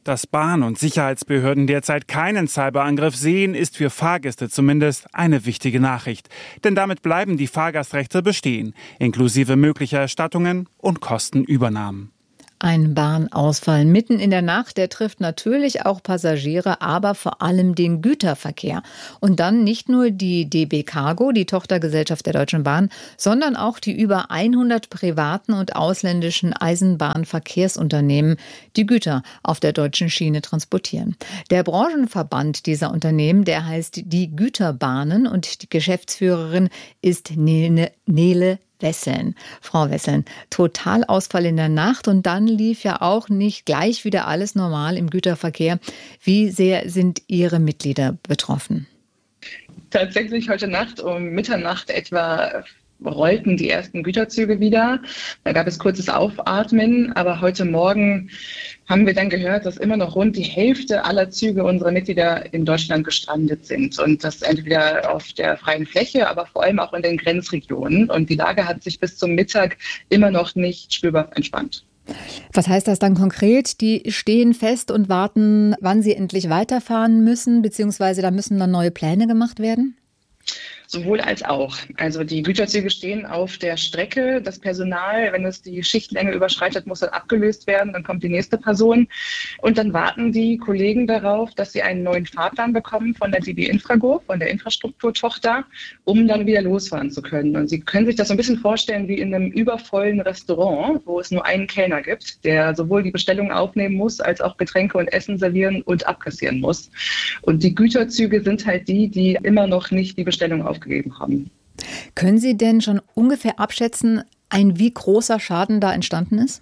Dass Bahn- und Sicherheitsbehörden derzeit keinen Cyberangriff sehen, ist für Fahrgäste zumindest eine wichtige Nachricht. Denn damit bleiben die Fahrgastrechte bestehen, inklusive möglicher Erstattungen und Kostenübernahmen. Ein Bahnausfall mitten in der Nacht, der trifft natürlich auch Passagiere, aber vor allem den Güterverkehr. Und dann nicht nur die D B Cargo, die Tochtergesellschaft der Deutschen Bahn, sondern auch die über hundert privaten und ausländischen Eisenbahnverkehrsunternehmen, die Güter auf der deutschen Schiene transportieren. Der Branchenverband dieser Unternehmen, der heißt die Güterbahnen, und die Geschäftsführerin ist Nele, Nele Wesseln. Frau Wesseln, Totalausfall in der Nacht, und dann lief ja auch nicht gleich wieder alles normal im Güterverkehr. Wie sehr sind Ihre Mitglieder betroffen? Tatsächlich heute Nacht um Mitternacht etwa rollten die ersten Güterzüge wieder. Da gab es kurzes Aufatmen, aber heute Morgen haben wir dann gehört, dass immer noch rund die Hälfte aller Züge unserer Mitglieder in Deutschland gestrandet sind. Und das entweder auf der freien Fläche, aber vor allem auch in den Grenzregionen. Und die Lage hat sich bis zum Mittag immer noch nicht spürbar entspannt. Was heißt das dann konkret? Die stehen fest und warten, wann sie endlich weiterfahren müssen, beziehungsweise da müssen dann neue Pläne gemacht werden? Sowohl als auch. Also die Güterzüge stehen auf der Strecke. Das Personal, wenn es die Schichtlänge überschreitet, muss dann abgelöst werden. Dann kommt die nächste Person. Und dann warten die Kollegen darauf, dass sie einen neuen Fahrplan bekommen von der D B Infrago, von der Infrastrukturtochter, um dann wieder losfahren zu können. Und Sie können sich das so ein bisschen vorstellen wie in einem übervollen Restaurant, wo es nur einen Kellner gibt, der sowohl die Bestellung aufnehmen muss, als auch Getränke und Essen servieren und abkassieren muss. Und die Güterzüge sind halt die, die immer noch nicht die Bestellung aufgegeben haben. Können Sie denn schon ungefähr abschätzen, ein wie großer Schaden da entstanden ist?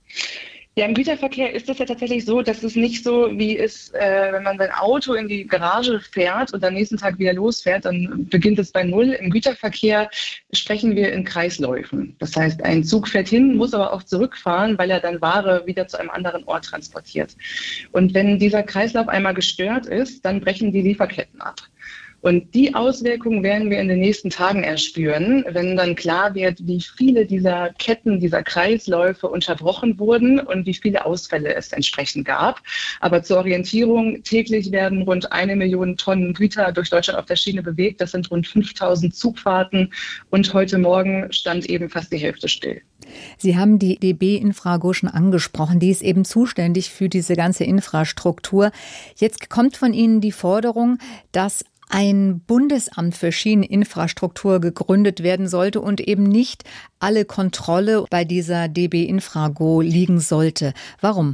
Ja, im Güterverkehr ist es ja tatsächlich so, dass es nicht so wie ist, äh, wenn man sein Auto in die Garage fährt und am nächsten Tag wieder losfährt, dann beginnt es bei Null. Im Güterverkehr sprechen wir in Kreisläufen. Das heißt, ein Zug fährt hin, muss aber auch zurückfahren, weil er dann Ware wieder zu einem anderen Ort transportiert. Und wenn dieser Kreislauf einmal gestört ist, dann brechen die Lieferketten ab. Und die Auswirkungen werden wir in den nächsten Tagen erspüren, wenn dann klar wird, wie viele dieser Ketten, dieser Kreisläufe unterbrochen wurden und wie viele Ausfälle es entsprechend gab. Aber zur Orientierung, täglich werden rund eine Million Tonnen Güter durch Deutschland auf der Schiene bewegt. Das sind rund fünftausend Zugfahrten und heute Morgen stand eben fast die Hälfte still. Sie haben die D B Infrago schon angesprochen. Die ist eben zuständig für diese ganze Infrastruktur. Jetzt kommt von Ihnen die Forderung, dass ein Bundesamt für Schieneninfrastruktur gegründet werden sollte und eben nicht alle Kontrolle bei dieser D B Infrago liegen sollte. Warum?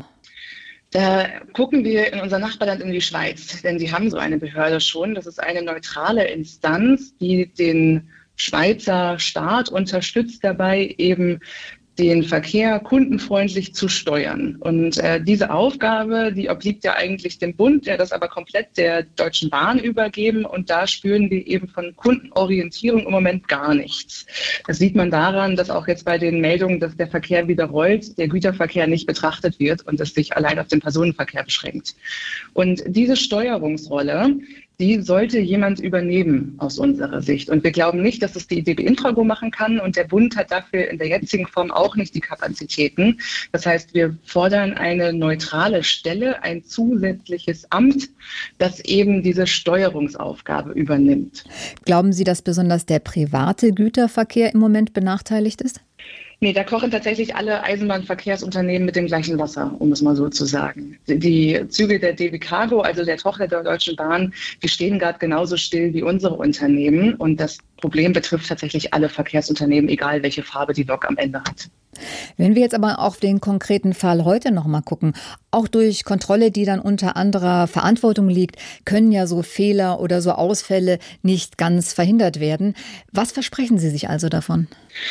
Da gucken wir in unser Nachbarland in die Schweiz, denn sie haben so eine Behörde schon. Das ist eine neutrale Instanz, die den Schweizer Staat unterstützt dabei, eben den Verkehr kundenfreundlich zu steuern. Und äh, diese Aufgabe, die obliegt ja eigentlich dem Bund, der das aber komplett der Deutschen Bahn übergeben. Und da spüren wir eben von Kundenorientierung im Moment gar nichts. Das sieht man daran, dass auch jetzt bei den Meldungen, dass der Verkehr wieder rollt, der Güterverkehr nicht betrachtet wird und es sich allein auf den Personenverkehr beschränkt. Und diese Steuerungsrolle, die sollte jemand übernehmen aus unserer Sicht. Und wir glauben nicht, dass es die D B Infrago machen kann. Und der Bund hat dafür in der jetzigen Form auch nicht die Kapazitäten. Das heißt, wir fordern eine neutrale Stelle, ein zusätzliches Amt, das eben diese Steuerungsaufgabe übernimmt. Glauben Sie, dass besonders der private Güterverkehr im Moment benachteiligt ist? Nee, da kochen tatsächlich alle Eisenbahnverkehrsunternehmen mit dem gleichen Wasser, um es mal so zu sagen. Die Züge der D B Cargo, also der Tochter der Deutschen Bahn, die stehen gerade genauso still wie unsere Unternehmen. Und das Problem betrifft tatsächlich alle Verkehrsunternehmen, egal welche Farbe die Lok am Ende hat. Wenn wir jetzt aber auf den konkreten Fall heute noch mal gucken, auch durch Kontrolle, die dann unter anderer Verantwortung liegt, können ja so Fehler oder so Ausfälle nicht ganz verhindert werden. Was versprechen Sie sich also davon?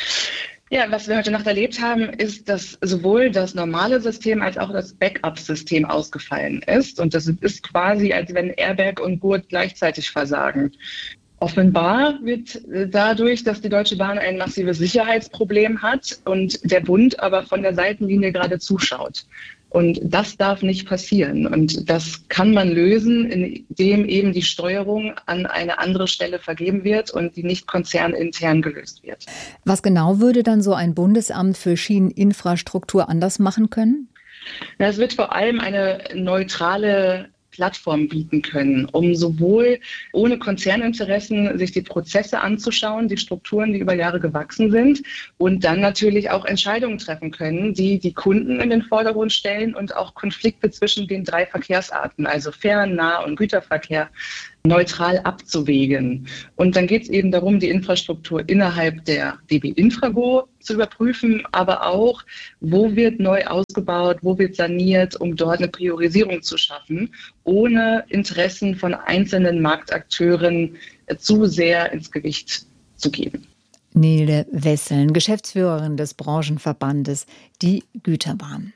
Ja, was wir heute Nacht erlebt haben, ist, dass sowohl das normale System als auch das Backup-System ausgefallen ist. Und das ist quasi, als wenn Airbag und Gurt gleichzeitig versagen. Offenbar wird dadurch, dass die Deutsche Bahn ein massives Sicherheitsproblem hat und der Bund aber von der Seitenlinie gerade zuschaut. Und das darf nicht passieren. Und das kann man lösen, indem eben die Steuerung an eine andere Stelle vergeben wird und die nicht konzernintern gelöst wird. Was genau würde dann so ein Bundesamt für Schieneninfrastruktur anders machen können? Das wird vor allem eine neutrale Plattform bieten können, um sowohl ohne Konzerninteressen sich die Prozesse anzuschauen, die Strukturen, die über Jahre gewachsen sind, und dann natürlich auch Entscheidungen treffen können, die die Kunden in den Vordergrund stellen und auch Konflikte zwischen den drei Verkehrsarten, also Fern-, Nah- und Güterverkehr, neutral abzuwägen. Und dann geht es eben darum, die Infrastruktur innerhalb der D B Infrago zu überprüfen, aber auch, wo wird neu ausgebaut, wo wird saniert, um dort eine Priorisierung zu schaffen, ohne Interessen von einzelnen Marktakteuren zu sehr ins Gewicht zu geben. Nele Wesseln, Geschäftsführerin des Branchenverbandes Die Güterbahn.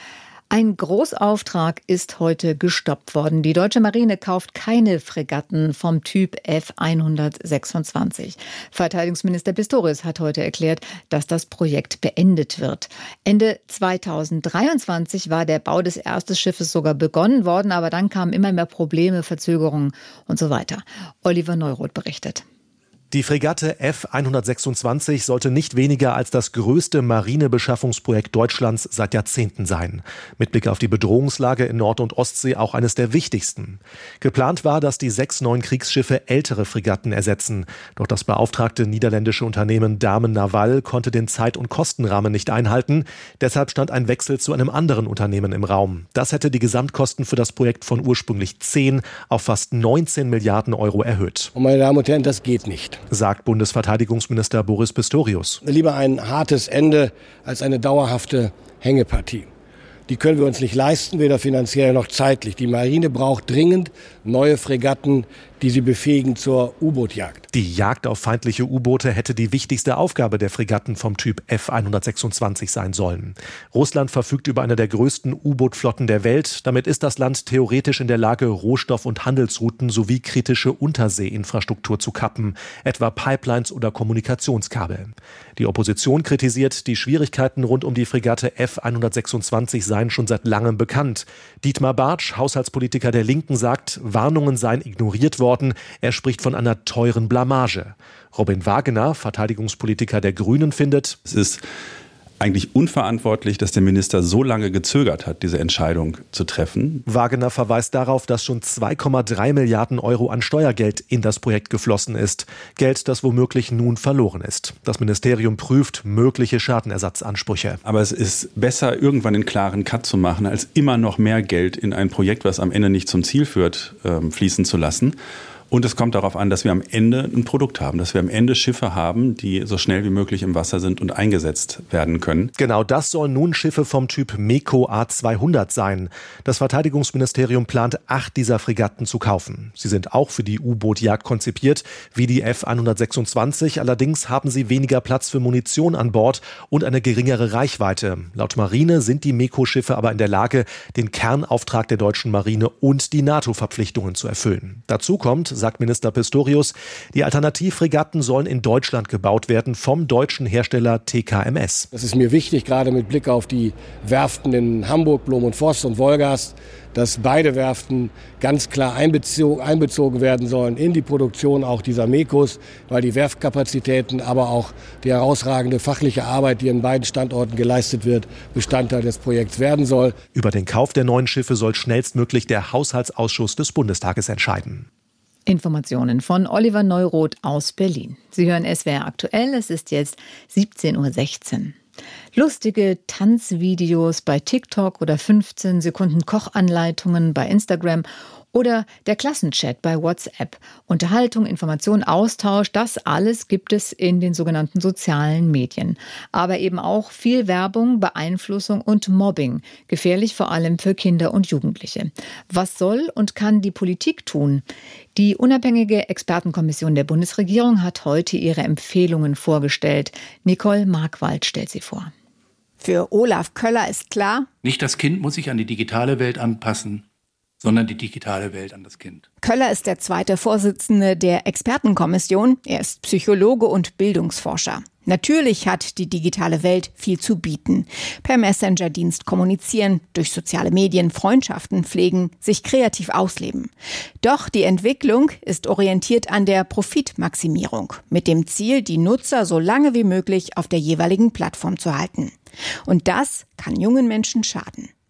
Ein Großauftrag ist heute gestoppt worden. Die deutsche Marine kauft keine Fregatten vom Typ F hundertsechsundzwanzig. Verteidigungsminister Pistorius hat heute erklärt, dass das Projekt beendet wird. Ende zweitausenddreiundzwanzig war der Bau des ersten Schiffes sogar begonnen worden, aber dann kamen immer mehr Probleme, Verzögerungen und so weiter. Oliver Neuroth berichtet. Die Fregatte F hundertsechsundzwanzig sollte nicht weniger als das größte Marinebeschaffungsprojekt Deutschlands seit Jahrzehnten sein. Mit Blick auf die Bedrohungslage in Nord- und Ostsee auch eines der wichtigsten. Geplant war, dass die sechs neuen Kriegsschiffe ältere Fregatten ersetzen. Doch das beauftragte niederländische Unternehmen Damen Naval konnte den Zeit- und Kostenrahmen nicht einhalten. Deshalb stand ein Wechsel zu einem anderen Unternehmen im Raum. Das hätte die Gesamtkosten für das Projekt von ursprünglich zehn auf fast neunzehn Milliarden Euro erhöht. Und meine Damen und Herren, das geht nicht, sagt Bundesverteidigungsminister Boris Pistorius. Lieber ein hartes Ende als eine dauerhafte Hängepartie. Die können wir uns nicht leisten, weder finanziell noch zeitlich. Die Marine braucht dringend neue Fregatten, die sie befähigen zur U-Boot-Jagd. Die Jagd auf feindliche U-Boote hätte die wichtigste Aufgabe der Fregatten vom Typ F hundertsechsundzwanzig sein sollen. Russland verfügt über eine der größten U-Boot-Flotten der Welt. Damit ist das Land theoretisch in der Lage, Rohstoff- und Handelsrouten sowie kritische Unterseeinfrastruktur zu kappen, etwa Pipelines oder Kommunikationskabel. Die Opposition kritisiert, die Schwierigkeiten rund um die Fregatte F hundertsechsundzwanzig seien schon seit langem bekannt. Dietmar Bartsch, Haushaltspolitiker der Linken, sagt, Warnungen seien ignoriert worden. Er spricht von einer teuren Blamage. Robin Wagener, Verteidigungspolitiker der Grünen, findet, es ist eigentlich unverantwortlich, dass der Minister so lange gezögert hat, diese Entscheidung zu treffen. Wagener verweist darauf, dass schon zwei Komma drei Milliarden Euro an Steuergeld in das Projekt geflossen ist. Geld, das womöglich nun verloren ist. Das Ministerium prüft mögliche Schadenersatzansprüche. Aber es ist besser, irgendwann einen klaren Cut zu machen, als immer noch mehr Geld in ein Projekt, was am Ende nicht zum Ziel führt, fließen zu lassen. Und es kommt darauf an, dass wir am Ende ein Produkt haben, dass wir am Ende Schiffe haben, die so schnell wie möglich im Wasser sind und eingesetzt werden können. Genau das sollen nun Schiffe vom Typ MEKO A zweihundert sein. Das Verteidigungsministerium plant, acht dieser Fregatten zu kaufen. Sie sind auch für die U-Boot-Jagd konzipiert, wie die F hundertsechsundzwanzig. Allerdings haben sie weniger Platz für Munition an Bord und eine geringere Reichweite. Laut Marine sind die MEKO-Schiffe aber in der Lage, den Kernauftrag der deutschen Marine und die NATO-Verpflichtungen zu erfüllen. Dazu kommt, sagt Minister Pistorius, die Alternativfregatten sollen in Deutschland gebaut werden vom deutschen Hersteller T K M S. Das ist mir wichtig, gerade mit Blick auf die Werften in Hamburg, Blom und Voss und Wolgast, dass beide Werften ganz klar einbezogen, einbezogen werden sollen in die Produktion auch dieser MEKOs, weil die Werftkapazitäten, aber auch die herausragende fachliche Arbeit, die in beiden Standorten geleistet wird, Bestandteil des Projekts werden soll. Über den Kauf der neuen Schiffe soll schnellstmöglich der Haushaltsausschuss des Bundestages entscheiden. Informationen von Oliver Neuroth aus Berlin. Sie hören S W R aktuell, es ist jetzt siebzehn Uhr sechzehn. Lustige Tanzvideos bei TikTok oder fünfzehn Sekunden Kochanleitungen bei Instagram oder der Klassenchat bei WhatsApp. Unterhaltung, Information, Austausch, das alles gibt es in den sogenannten sozialen Medien. Aber eben auch viel Werbung, Beeinflussung und Mobbing. Gefährlich vor allem für Kinder und Jugendliche. Was soll und kann die Politik tun? Die unabhängige Expertenkommission der Bundesregierung hat heute ihre Empfehlungen vorgestellt. Nicole Markwald stellt sie vor. Für Olaf Köller ist klar: Nicht das Kind muss sich an die digitale Welt anpassen, sondern die digitale Welt an das Kind. Köller ist der zweite Vorsitzende der Expertenkommission. Er ist Psychologe und Bildungsforscher. Natürlich hat die digitale Welt viel zu bieten. Per Messenger-Dienst kommunizieren, durch soziale Medien Freundschaften pflegen, sich kreativ ausleben. Doch die Entwicklung ist orientiert an der Profitmaximierung, mit dem Ziel, die Nutzer so lange wie möglich auf der jeweiligen Plattform zu halten. Und das kann jungen Menschen schaden.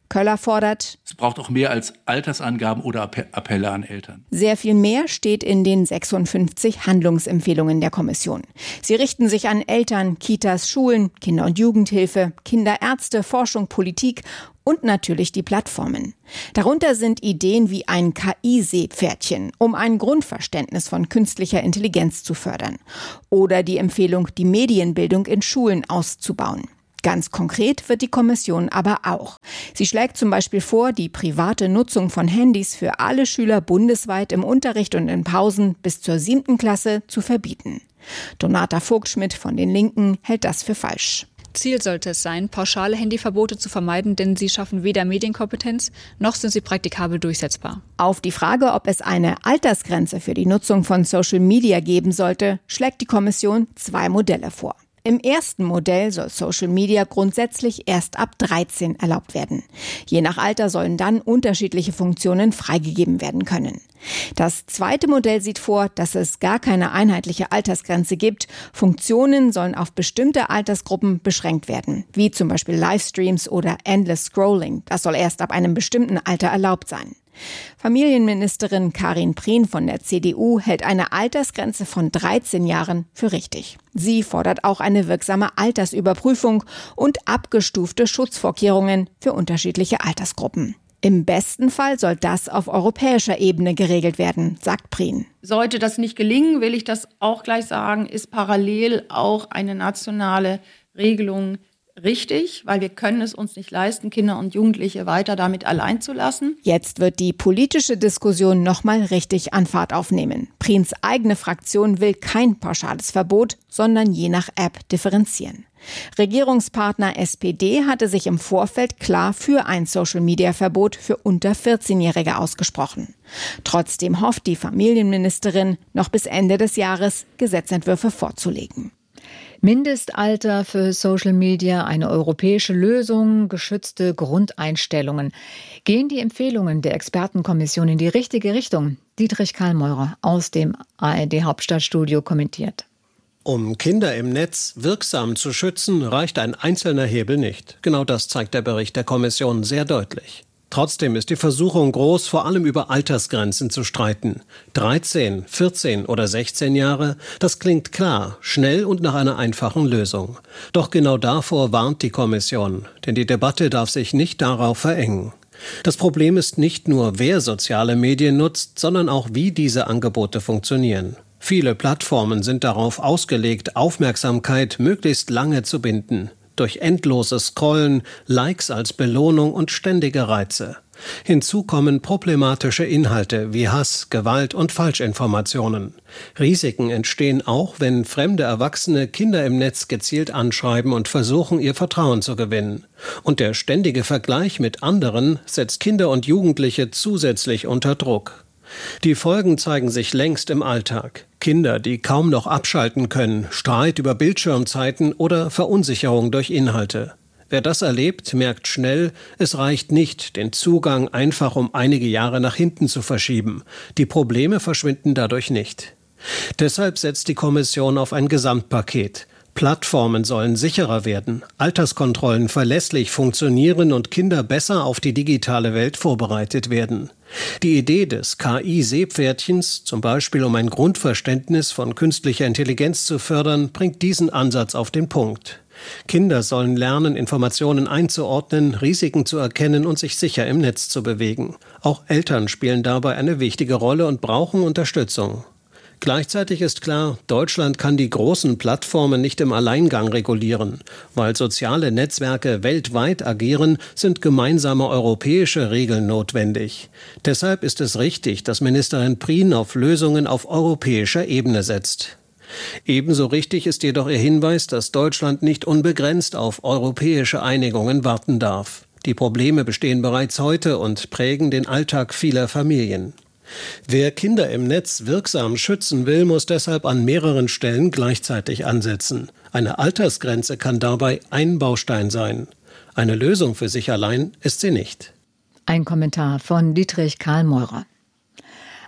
Köller fordert: Es braucht auch mehr als Altersangaben oder Appelle an Eltern. Sehr viel mehr steht in den sechsundfünfzig Handlungsempfehlungen der Kommission. Sie richten sich an Eltern, Kitas, Schulen, Kinder- und Jugendhilfe, Kinderärzte, Forschung, Politik und natürlich die Plattformen. Darunter sind Ideen wie ein K I-Seepferdchen, um ein Grundverständnis von künstlicher Intelligenz zu fördern. Oder die Empfehlung, die Medienbildung in Schulen auszubauen. Ganz konkret wird die Kommission aber auch. Sie schlägt zum Beispiel vor, die private Nutzung von Handys für alle Schüler bundesweit im Unterricht und in Pausen bis zur siebten Klasse zu verbieten. Donata Vogtschmidt von den Linken hält das für falsch. Ziel sollte es sein, pauschale Handyverbote zu vermeiden, denn sie schaffen weder Medienkompetenz, noch sind sie praktikabel durchsetzbar. Auf die Frage, ob es eine Altersgrenze für die Nutzung von Social Media geben sollte, schlägt die Kommission zwei Modelle vor. Im ersten Modell soll Social Media grundsätzlich erst ab dreizehn erlaubt werden. Je nach Alter sollen dann unterschiedliche Funktionen freigegeben werden können. Das zweite Modell sieht vor, dass es gar keine einheitliche Altersgrenze gibt. Funktionen sollen auf bestimmte Altersgruppen beschränkt werden, wie zum Beispiel Livestreams oder Endless Scrolling. Das soll erst ab einem bestimmten Alter erlaubt sein. Familienministerin Karin Prien von der C D U hält eine Altersgrenze von dreizehn Jahren für richtig. Sie fordert auch eine wirksame Altersüberprüfung und abgestufte Schutzvorkehrungen für unterschiedliche Altersgruppen. Im besten Fall soll das auf europäischer Ebene geregelt werden, sagt Prien. Sollte das nicht gelingen, will ich das auch gleich sagen, ist parallel auch eine nationale Regelung richtig, weil wir können es uns nicht leisten, Kinder und Jugendliche weiter damit allein zu lassen. Jetzt wird die politische Diskussion nochmal richtig an Fahrt aufnehmen. Priens eigene Fraktion will kein pauschales Verbot, sondern je nach App differenzieren. Regierungspartner S P D hatte sich im Vorfeld klar für ein Social-Media-Verbot für unter vierzehnjährige ausgesprochen. Trotzdem hofft die Familienministerin, noch bis Ende des Jahres Gesetzentwürfe vorzulegen. Mindestalter für Social Media, eine europäische Lösung, geschützte Grundeinstellungen. Gehen die Empfehlungen der Expertenkommission in die richtige Richtung? Dietrich Karlmeurer aus dem A R D-Hauptstadtstudio kommentiert. Um Kinder im Netz wirksam zu schützen, reicht ein einzelner Hebel nicht. Genau das zeigt der Bericht der Kommission sehr deutlich. Trotzdem ist die Versuchung groß, vor allem über Altersgrenzen zu streiten. dreizehn, vierzehn oder sechzehn Jahre, das klingt klar, schnell und nach einer einfachen Lösung. Doch genau davor warnt die Kommission, denn die Debatte darf sich nicht darauf verengen. Das Problem ist nicht nur, wer soziale Medien nutzt, sondern auch, wie diese Angebote funktionieren. Viele Plattformen sind darauf ausgelegt, Aufmerksamkeit möglichst lange zu binden. Durch endloses Scrollen, Likes als Belohnung und ständige Reize. Hinzu kommen problematische Inhalte wie Hass, Gewalt und Falschinformationen. Risiken entstehen auch, wenn fremde Erwachsene Kinder im Netz gezielt anschreiben und versuchen, ihr Vertrauen zu gewinnen. Und der ständige Vergleich mit anderen setzt Kinder und Jugendliche zusätzlich unter Druck. Die Folgen zeigen sich längst im Alltag. Kinder, die kaum noch abschalten können, Streit über Bildschirmzeiten oder Verunsicherung durch Inhalte. Wer das erlebt, merkt schnell, es reicht nicht, den Zugang einfach um einige Jahre nach hinten zu verschieben. Die Probleme verschwinden dadurch nicht. Deshalb setzt die Kommission auf ein Gesamtpaket. Plattformen sollen sicherer werden, Alterskontrollen verlässlich funktionieren und Kinder besser auf die digitale Welt vorbereitet werden. Die Idee des K I-Seepferdchens, zum Beispiel um ein Grundverständnis von künstlicher Intelligenz zu fördern, bringt diesen Ansatz auf den Punkt. Kinder sollen lernen, Informationen einzuordnen, Risiken zu erkennen und sich sicher im Netz zu bewegen. Auch Eltern spielen dabei eine wichtige Rolle und brauchen Unterstützung. Gleichzeitig ist klar, Deutschland kann die großen Plattformen nicht im Alleingang regulieren. Weil soziale Netzwerke weltweit agieren, sind gemeinsame europäische Regeln notwendig. Deshalb ist es richtig, dass Ministerin Prien auf Lösungen auf europäischer Ebene setzt. Ebenso richtig ist jedoch ihr Hinweis, dass Deutschland nicht unbegrenzt auf europäische Einigungen warten darf. Die Probleme bestehen bereits heute und prägen den Alltag vieler Familien. Wer Kinder im Netz wirksam schützen will, muss deshalb an mehreren Stellen gleichzeitig ansetzen. Eine Altersgrenze kann dabei ein Baustein sein. Eine Lösung für sich allein ist sie nicht. Ein Kommentar von Dietrich Karlmeurer.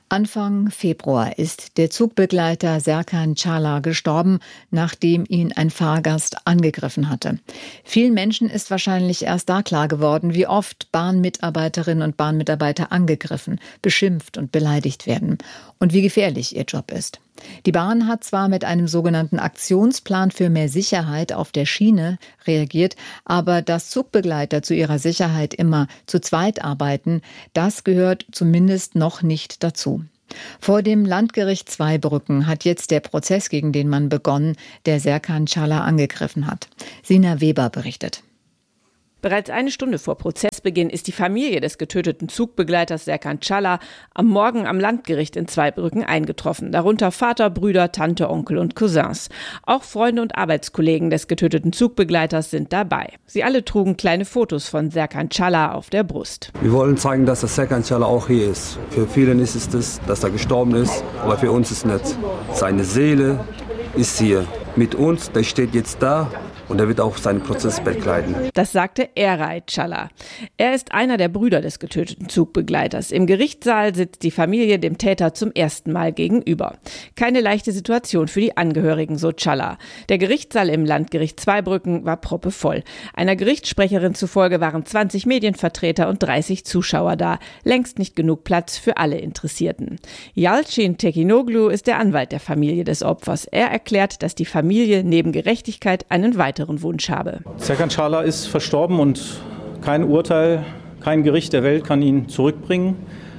Anfang Februar ist der Zugbegleiter Serkan Çağlar gestorben, nachdem ihn ein Fahrgast angegriffen hatte. Vielen Menschen ist wahrscheinlich erst da klar geworden, wie oft Bahnmitarbeiterinnen und Bahnmitarbeiter angegriffen, beschimpft und beleidigt werden und wie gefährlich ihr Job ist. Die Bahn hat zwar mit einem sogenannten Aktionsplan für mehr Sicherheit auf der Schiene reagiert, aber dass Zugbegleiter zu ihrer Sicherheit immer zu zweit arbeiten, das gehört zumindest noch nicht dazu. Vor dem Landgericht Zweibrücken hat jetzt der Prozess gegen den Mann begonnen, der Serkan Çağlar angegriffen hat. Sina Weber berichtet. Bereits eine Stunde vor Prozessbeginn ist die Familie des getöteten Zugbegleiters Serkan Çağlar am Morgen am Landgericht in Zweibrücken eingetroffen. Darunter Vater, Brüder, Tante, Onkel und Cousins. Auch Freunde und Arbeitskollegen des getöteten Zugbegleiters sind dabei. Sie alle trugen kleine Fotos von Serkan Çağlar auf der Brust. Wir wollen zeigen, dass das Serkan Çağlar auch hier ist. Für viele ist es das, dass er gestorben ist, aber für uns ist es nicht. Seine Seele ist hier mit uns, der steht jetzt da. Und er wird auch seinen Prozess begleiten. Das sagte Eray Çağlar. Er ist einer der Brüder des getöteten Zugbegleiters. Im Gerichtssaal sitzt die Familie dem Täter zum ersten Mal gegenüber. Keine leichte Situation für die Angehörigen, so Çağlar. Der Gerichtssaal im Landgericht Zweibrücken war proppevoll. Einer Gerichtssprecherin zufolge waren zwanzig Medienvertreter und dreißig Zuschauer da. Längst nicht genug Platz für alle Interessierten. Yalçin Tekinoglu ist der Anwalt der Familie des Opfers. Er erklärt, dass die Familie neben Gerechtigkeit einen weiteren Wunsch habe. Serkan Çağlar ist verstorben und kein Urteil, kein Gericht der Welt kann ihn zurückbringen.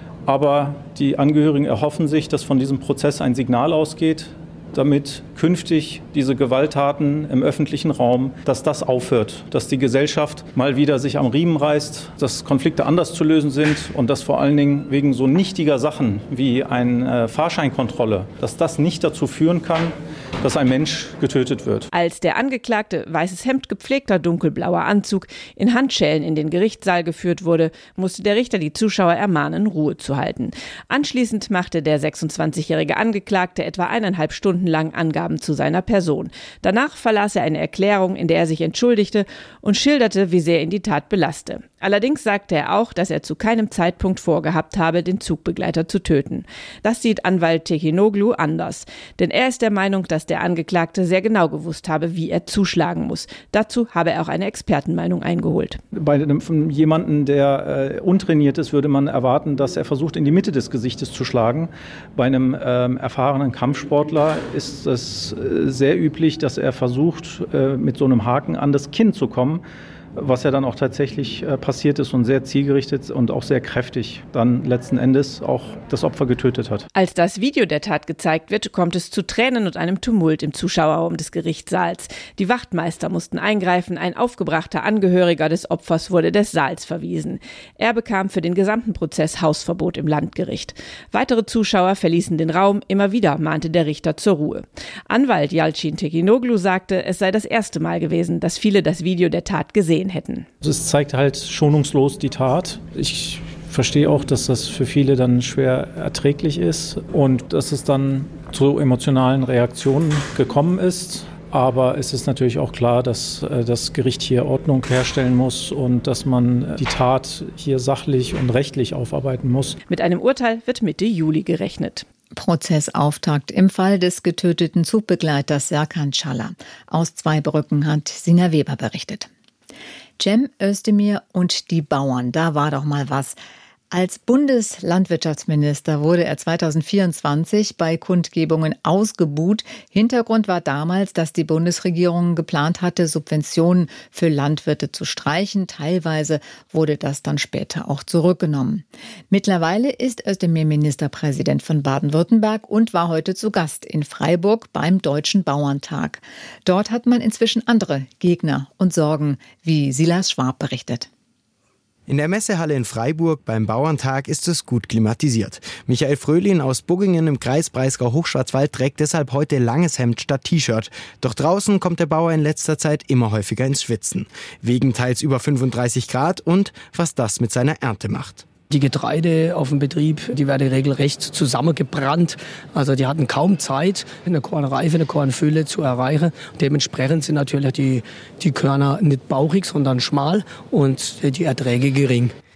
Aber die Angehörigen erhoffen sich, dass von diesem Prozess ein Signal ausgeht, damit künftig diese Gewalttaten im öffentlichen Raum, dass das aufhört, dass die Gesellschaft mal wieder sich am Riemen reißt, dass Konflikte anders zu lösen sind und dass vor allen Dingen wegen so nichtiger Sachen wie eine Fahrscheinkontrolle, dass das nicht dazu führen kann, dass ein Mensch getötet wird. Als der Angeklagte, weißes Hemd, gepflegter dunkelblauer Anzug, in Handschellen in den Gerichtssaal geführt wurde, musste der Richter die Zuschauer ermahnen, Ruhe zu halten. Anschließend machte der sechsundzwanzigjährige Angeklagte etwa eineinhalb Stunden lang Angaben zu seiner Person. Danach verlas er eine Erklärung, in der er sich entschuldigte und schilderte, wie sehr ihn die Tat belaste. Allerdings sagte er auch, dass er zu keinem Zeitpunkt vorgehabt habe, den Zugbegleiter zu töten. Das sieht Anwalt Tekinoglu anders. Denn er ist der Meinung, dass der Angeklagte sehr genau gewusst habe, wie er zuschlagen muss. Dazu habe er auch eine Expertenmeinung eingeholt. Bei jemandem, der äh, untrainiert ist, würde man erwarten, dass er versucht, in die Mitte des Gesichtes zu schlagen. Bei einem ähm, erfahrenen Kampfsportler ist es äh, sehr üblich, dass er versucht, äh, mit so einem Haken an das Kinn zu kommen. Was ja dann auch tatsächlich äh, passiert ist und sehr zielgerichtet und auch sehr kräftig dann letzten Endes auch das Opfer getötet hat. Als das Video der Tat gezeigt wird, kommt es zu Tränen und einem Tumult im Zuschauerraum des Gerichtssaals. Die Wachtmeister mussten eingreifen, ein aufgebrachter Angehöriger des Opfers wurde des Saals verwiesen. Er bekam für den gesamten Prozess Hausverbot im Landgericht. Weitere Zuschauer verließen den Raum, immer wieder mahnte der Richter zur Ruhe. Anwalt Yalçin Tekinoglu sagte, es sei das erste Mal gewesen, dass viele das Video der Tat gesehen hätten. Es zeigt halt schonungslos die Tat. Ich verstehe auch, dass das für viele dann schwer erträglich ist und dass es dann zu emotionalen Reaktionen gekommen ist. Aber es ist natürlich auch klar, dass das Gericht hier Ordnung herstellen muss und dass man die Tat hier sachlich und rechtlich aufarbeiten muss. Mit einem Urteil wird Mitte Juli gerechnet. Prozessauftakt im Fall des getöteten Zugbegleiters Serkan Çağlar. Aus Zweibrücken hat Sina Weber berichtet. Cem Özdemir und die Bauern, da war doch mal was. Als Bundeslandwirtschaftsminister wurde er zweitausendvierundzwanzig bei Kundgebungen ausgebuht. Hintergrund war damals, dass die Bundesregierung geplant hatte, Subventionen für Landwirte zu streichen. Teilweise wurde das dann später auch zurückgenommen. Mittlerweile ist Özdemir Ministerpräsident von Baden-Württemberg und war heute zu Gast in Freiburg beim Deutschen Bauerntag. Dort hat man inzwischen andere Gegner und Sorgen, wie Silas Schwab berichtet. In der Messehalle in Freiburg beim Bauerntag ist es gut klimatisiert. Michael Fröhlin aus Buggingen im Kreis Breisgau-Hochschwarzwald trägt deshalb heute langes Hemd statt T-Shirt. Doch draußen kommt der Bauer in letzter Zeit immer häufiger ins Schwitzen. Wegen teils über fünfunddreißig Grad und was das mit seiner Ernte macht. Die Getreide auf dem Betrieb, die werden regelrecht zusammengebrannt. Also die hatten kaum Zeit, eine Kornreife, eine Kornfülle zu erreichen. Dementsprechend sind natürlich die, die Körner nicht bauchig, sondern schmal und die Erträge gering.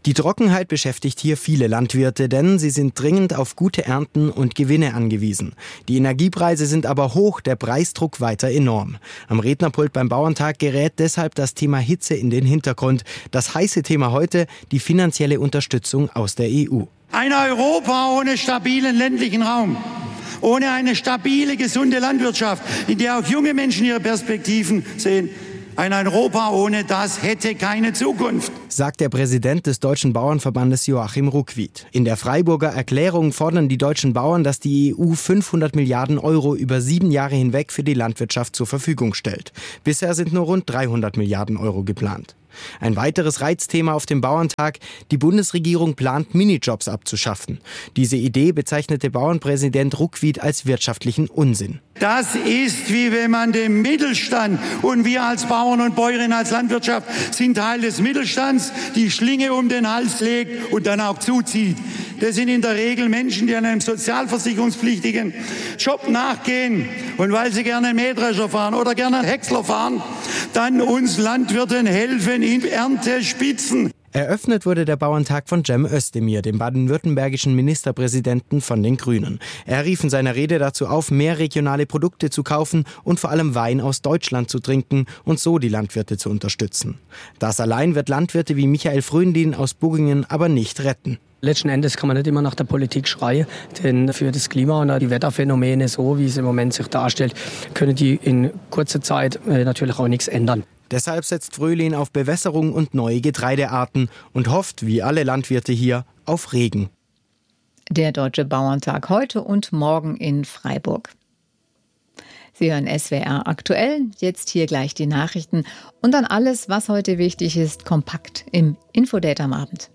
Die Trockenheit beschäftigt hier viele Landwirte, denn sie sind dringend auf gute Ernten und Gewinne angewiesen. Die Energiepreise sind aber hoch, der Preisdruck weiter enorm. Am Rednerpult beim Bauerntag gerät deshalb das Thema Hitze in den Hintergrund. Das heiße Thema heute, die finanzielle Unterstützung aus der E U. Ein Europa ohne stabilen ländlichen Raum, ohne eine stabile, gesunde Landwirtschaft, in der auch junge Menschen ihre Perspektiven sehen. Ein Europa ohne das hätte keine Zukunft, sagt der Präsident des Deutschen Bauernverbandes Joachim Ruckwied. In der Freiburger Erklärung fordern die deutschen Bauern, dass die E U fünfhundert Milliarden Euro über sieben Jahre hinweg für die Landwirtschaft zur Verfügung stellt. Bisher sind nur rund dreihundert Milliarden Euro geplant. Ein weiteres Reizthema auf dem Bauerntag: Die Bundesregierung plant, Minijobs abzuschaffen. Diese Idee bezeichnete Bauernpräsident Ruckwied als wirtschaftlichen Unsinn. Das ist, wie wenn man dem Mittelstand, und wir als Bauern und Bäuerinnen, als Landwirtschaft sind Teil des Mittelstands, die Schlinge um den Hals legt und dann auch zuzieht. Das sind in der Regel Menschen, die einem sozialversicherungspflichtigen Job nachgehen und weil sie gerne einen Mähdrescher fahren oder gerne einen Häcksler fahren, dann uns Landwirten helfen in Erntespitzen. Eröffnet wurde der Bauerntag von Cem Özdemir, dem baden-württembergischen Ministerpräsidenten von den Grünen. Er rief in seiner Rede dazu auf, mehr regionale Produkte zu kaufen und vor allem Wein aus Deutschland zu trinken und so die Landwirte zu unterstützen. Das allein wird Landwirte wie Michael Fröndin aus Buggingen aber nicht retten. Letzten Endes kann man nicht immer nach der Politik schreien, denn für das Klima und die Wetterphänomene, so wie es im Moment sich darstellt, können die in kurzer Zeit natürlich auch nichts ändern. Deshalb setzt Fröhlin auf Bewässerung und neue Getreidearten und hofft, wie alle Landwirte hier, auf Regen. Der Deutsche Bauerntag heute und morgen in Freiburg. Sie hören S W R aktuell, jetzt hier gleich die Nachrichten und dann alles, was heute wichtig ist, kompakt im Infodate am Abend.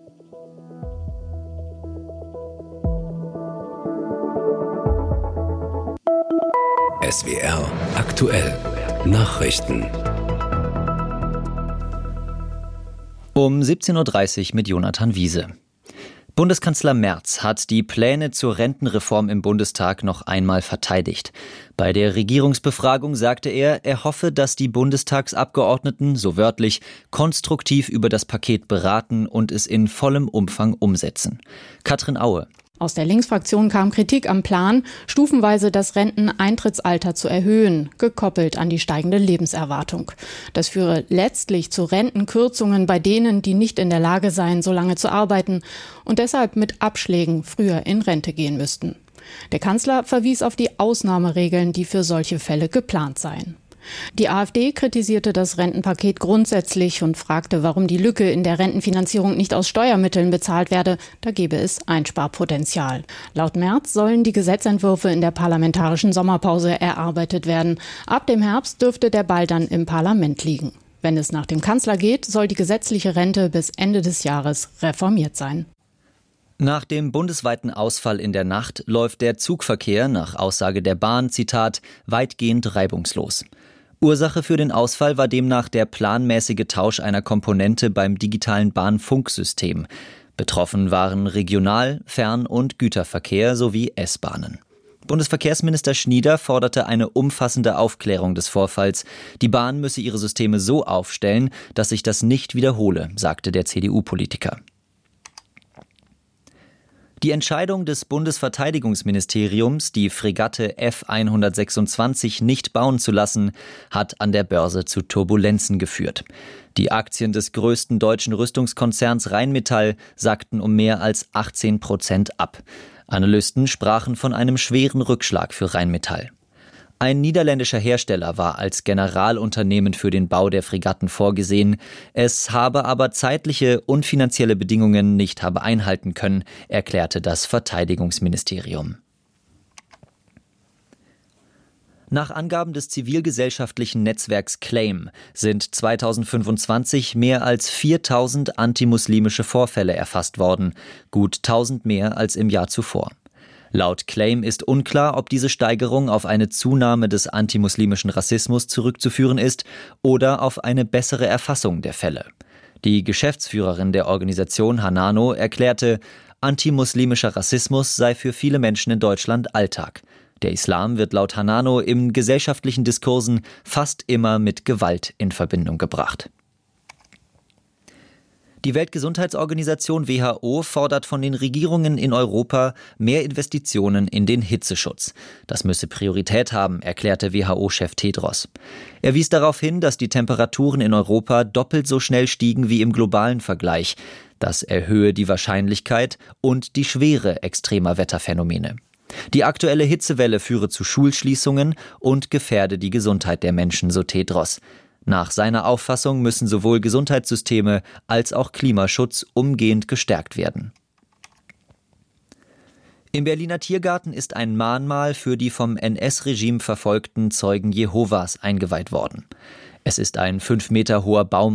S W R aktuell Nachrichten. Um siebzehn Uhr dreißig mit Jonathan Wiese. Bundeskanzler Merz hat die Pläne zur Rentenreform im Bundestag noch einmal verteidigt. Bei der Regierungsbefragung sagte er, er hoffe, dass die Bundestagsabgeordneten, so wörtlich, konstruktiv über das Paket beraten und es in vollem Umfang umsetzen. Katrin Aue. Aus der Linksfraktion kam Kritik am Plan, stufenweise das Renteneintrittsalter zu erhöhen, gekoppelt an die steigende Lebenserwartung. Das führe letztlich zu Rentenkürzungen bei denen, die nicht in der Lage seien, so lange zu arbeiten und deshalb mit Abschlägen früher in Rente gehen müssten. Der Kanzler verwies auf die Ausnahmeregeln, die für solche Fälle geplant seien. Die AfD kritisierte das Rentenpaket grundsätzlich und fragte, warum die Lücke in der Rentenfinanzierung nicht aus Steuermitteln bezahlt werde. Da gebe es Einsparpotenzial. Laut Merz sollen die Gesetzentwürfe in der parlamentarischen Sommerpause erarbeitet werden. Ab dem Herbst dürfte der Ball dann im Parlament liegen. Wenn es nach dem Kanzler geht, soll die gesetzliche Rente bis Ende des Jahres reformiert sein. Nach dem bundesweiten Ausfall in der Nacht läuft der Zugverkehr nach Aussage der Bahn, Zitat, weitgehend reibungslos. Ursache für den Ausfall war demnach der planmäßige Tausch einer Komponente beim digitalen Bahnfunksystem. Betroffen waren Regional-, Fern- und Güterverkehr sowie S-Bahnen. Bundesverkehrsminister Schnieder forderte eine umfassende Aufklärung des Vorfalls. Die Bahn müsse ihre Systeme so aufstellen, dass sich das nicht wiederhole, sagte der C D U-Politiker. Die Entscheidung des Bundesverteidigungsministeriums, die Fregatte F hundertsechsundzwanzig nicht bauen zu lassen, hat an der Börse zu Turbulenzen geführt. Die Aktien des größten deutschen Rüstungskonzerns Rheinmetall sackten um mehr als achtzehn Prozent ab. Analysten sprachen von einem schweren Rückschlag für Rheinmetall. Ein niederländischer Hersteller war als Generalunternehmen für den Bau der Fregatten vorgesehen. Es habe aber zeitliche und finanzielle Bedingungen nicht habe einhalten können, erklärte das Verteidigungsministerium. Nach Angaben des zivilgesellschaftlichen Netzwerks Claim sind zweitausendfünfundzwanzig mehr als viertausend antimuslimische Vorfälle erfasst worden, gut tausend mehr als im Jahr zuvor. Laut Claim ist unklar, ob diese Steigerung auf eine Zunahme des antimuslimischen Rassismus zurückzuführen ist oder auf eine bessere Erfassung der Fälle. Die Geschäftsführerin der Organisation Hanano erklärte, antimuslimischer Rassismus sei für viele Menschen in Deutschland Alltag. Der Islam wird laut Hanano in gesellschaftlichen Diskursen fast immer mit Gewalt in Verbindung gebracht. Die Weltgesundheitsorganisation W H O fordert von den Regierungen in Europa mehr Investitionen in den Hitzeschutz. Das müsse Priorität haben, erklärte W H O-Chef Tedros. Er wies darauf hin, dass die Temperaturen in Europa doppelt so schnell stiegen wie im globalen Vergleich. Das erhöhe die Wahrscheinlichkeit und die Schwere extremer Wetterphänomene. Die aktuelle Hitzewelle führe zu Schulschließungen und gefährde die Gesundheit der Menschen, so Tedros. Nach seiner Auffassung müssen sowohl Gesundheitssysteme als auch Klimaschutz umgehend gestärkt werden. Im Berliner Tiergarten ist ein Mahnmal für die vom N S-Regime verfolgten Zeugen Jehovas eingeweiht worden. Es ist ein fünf Meter hoher Baum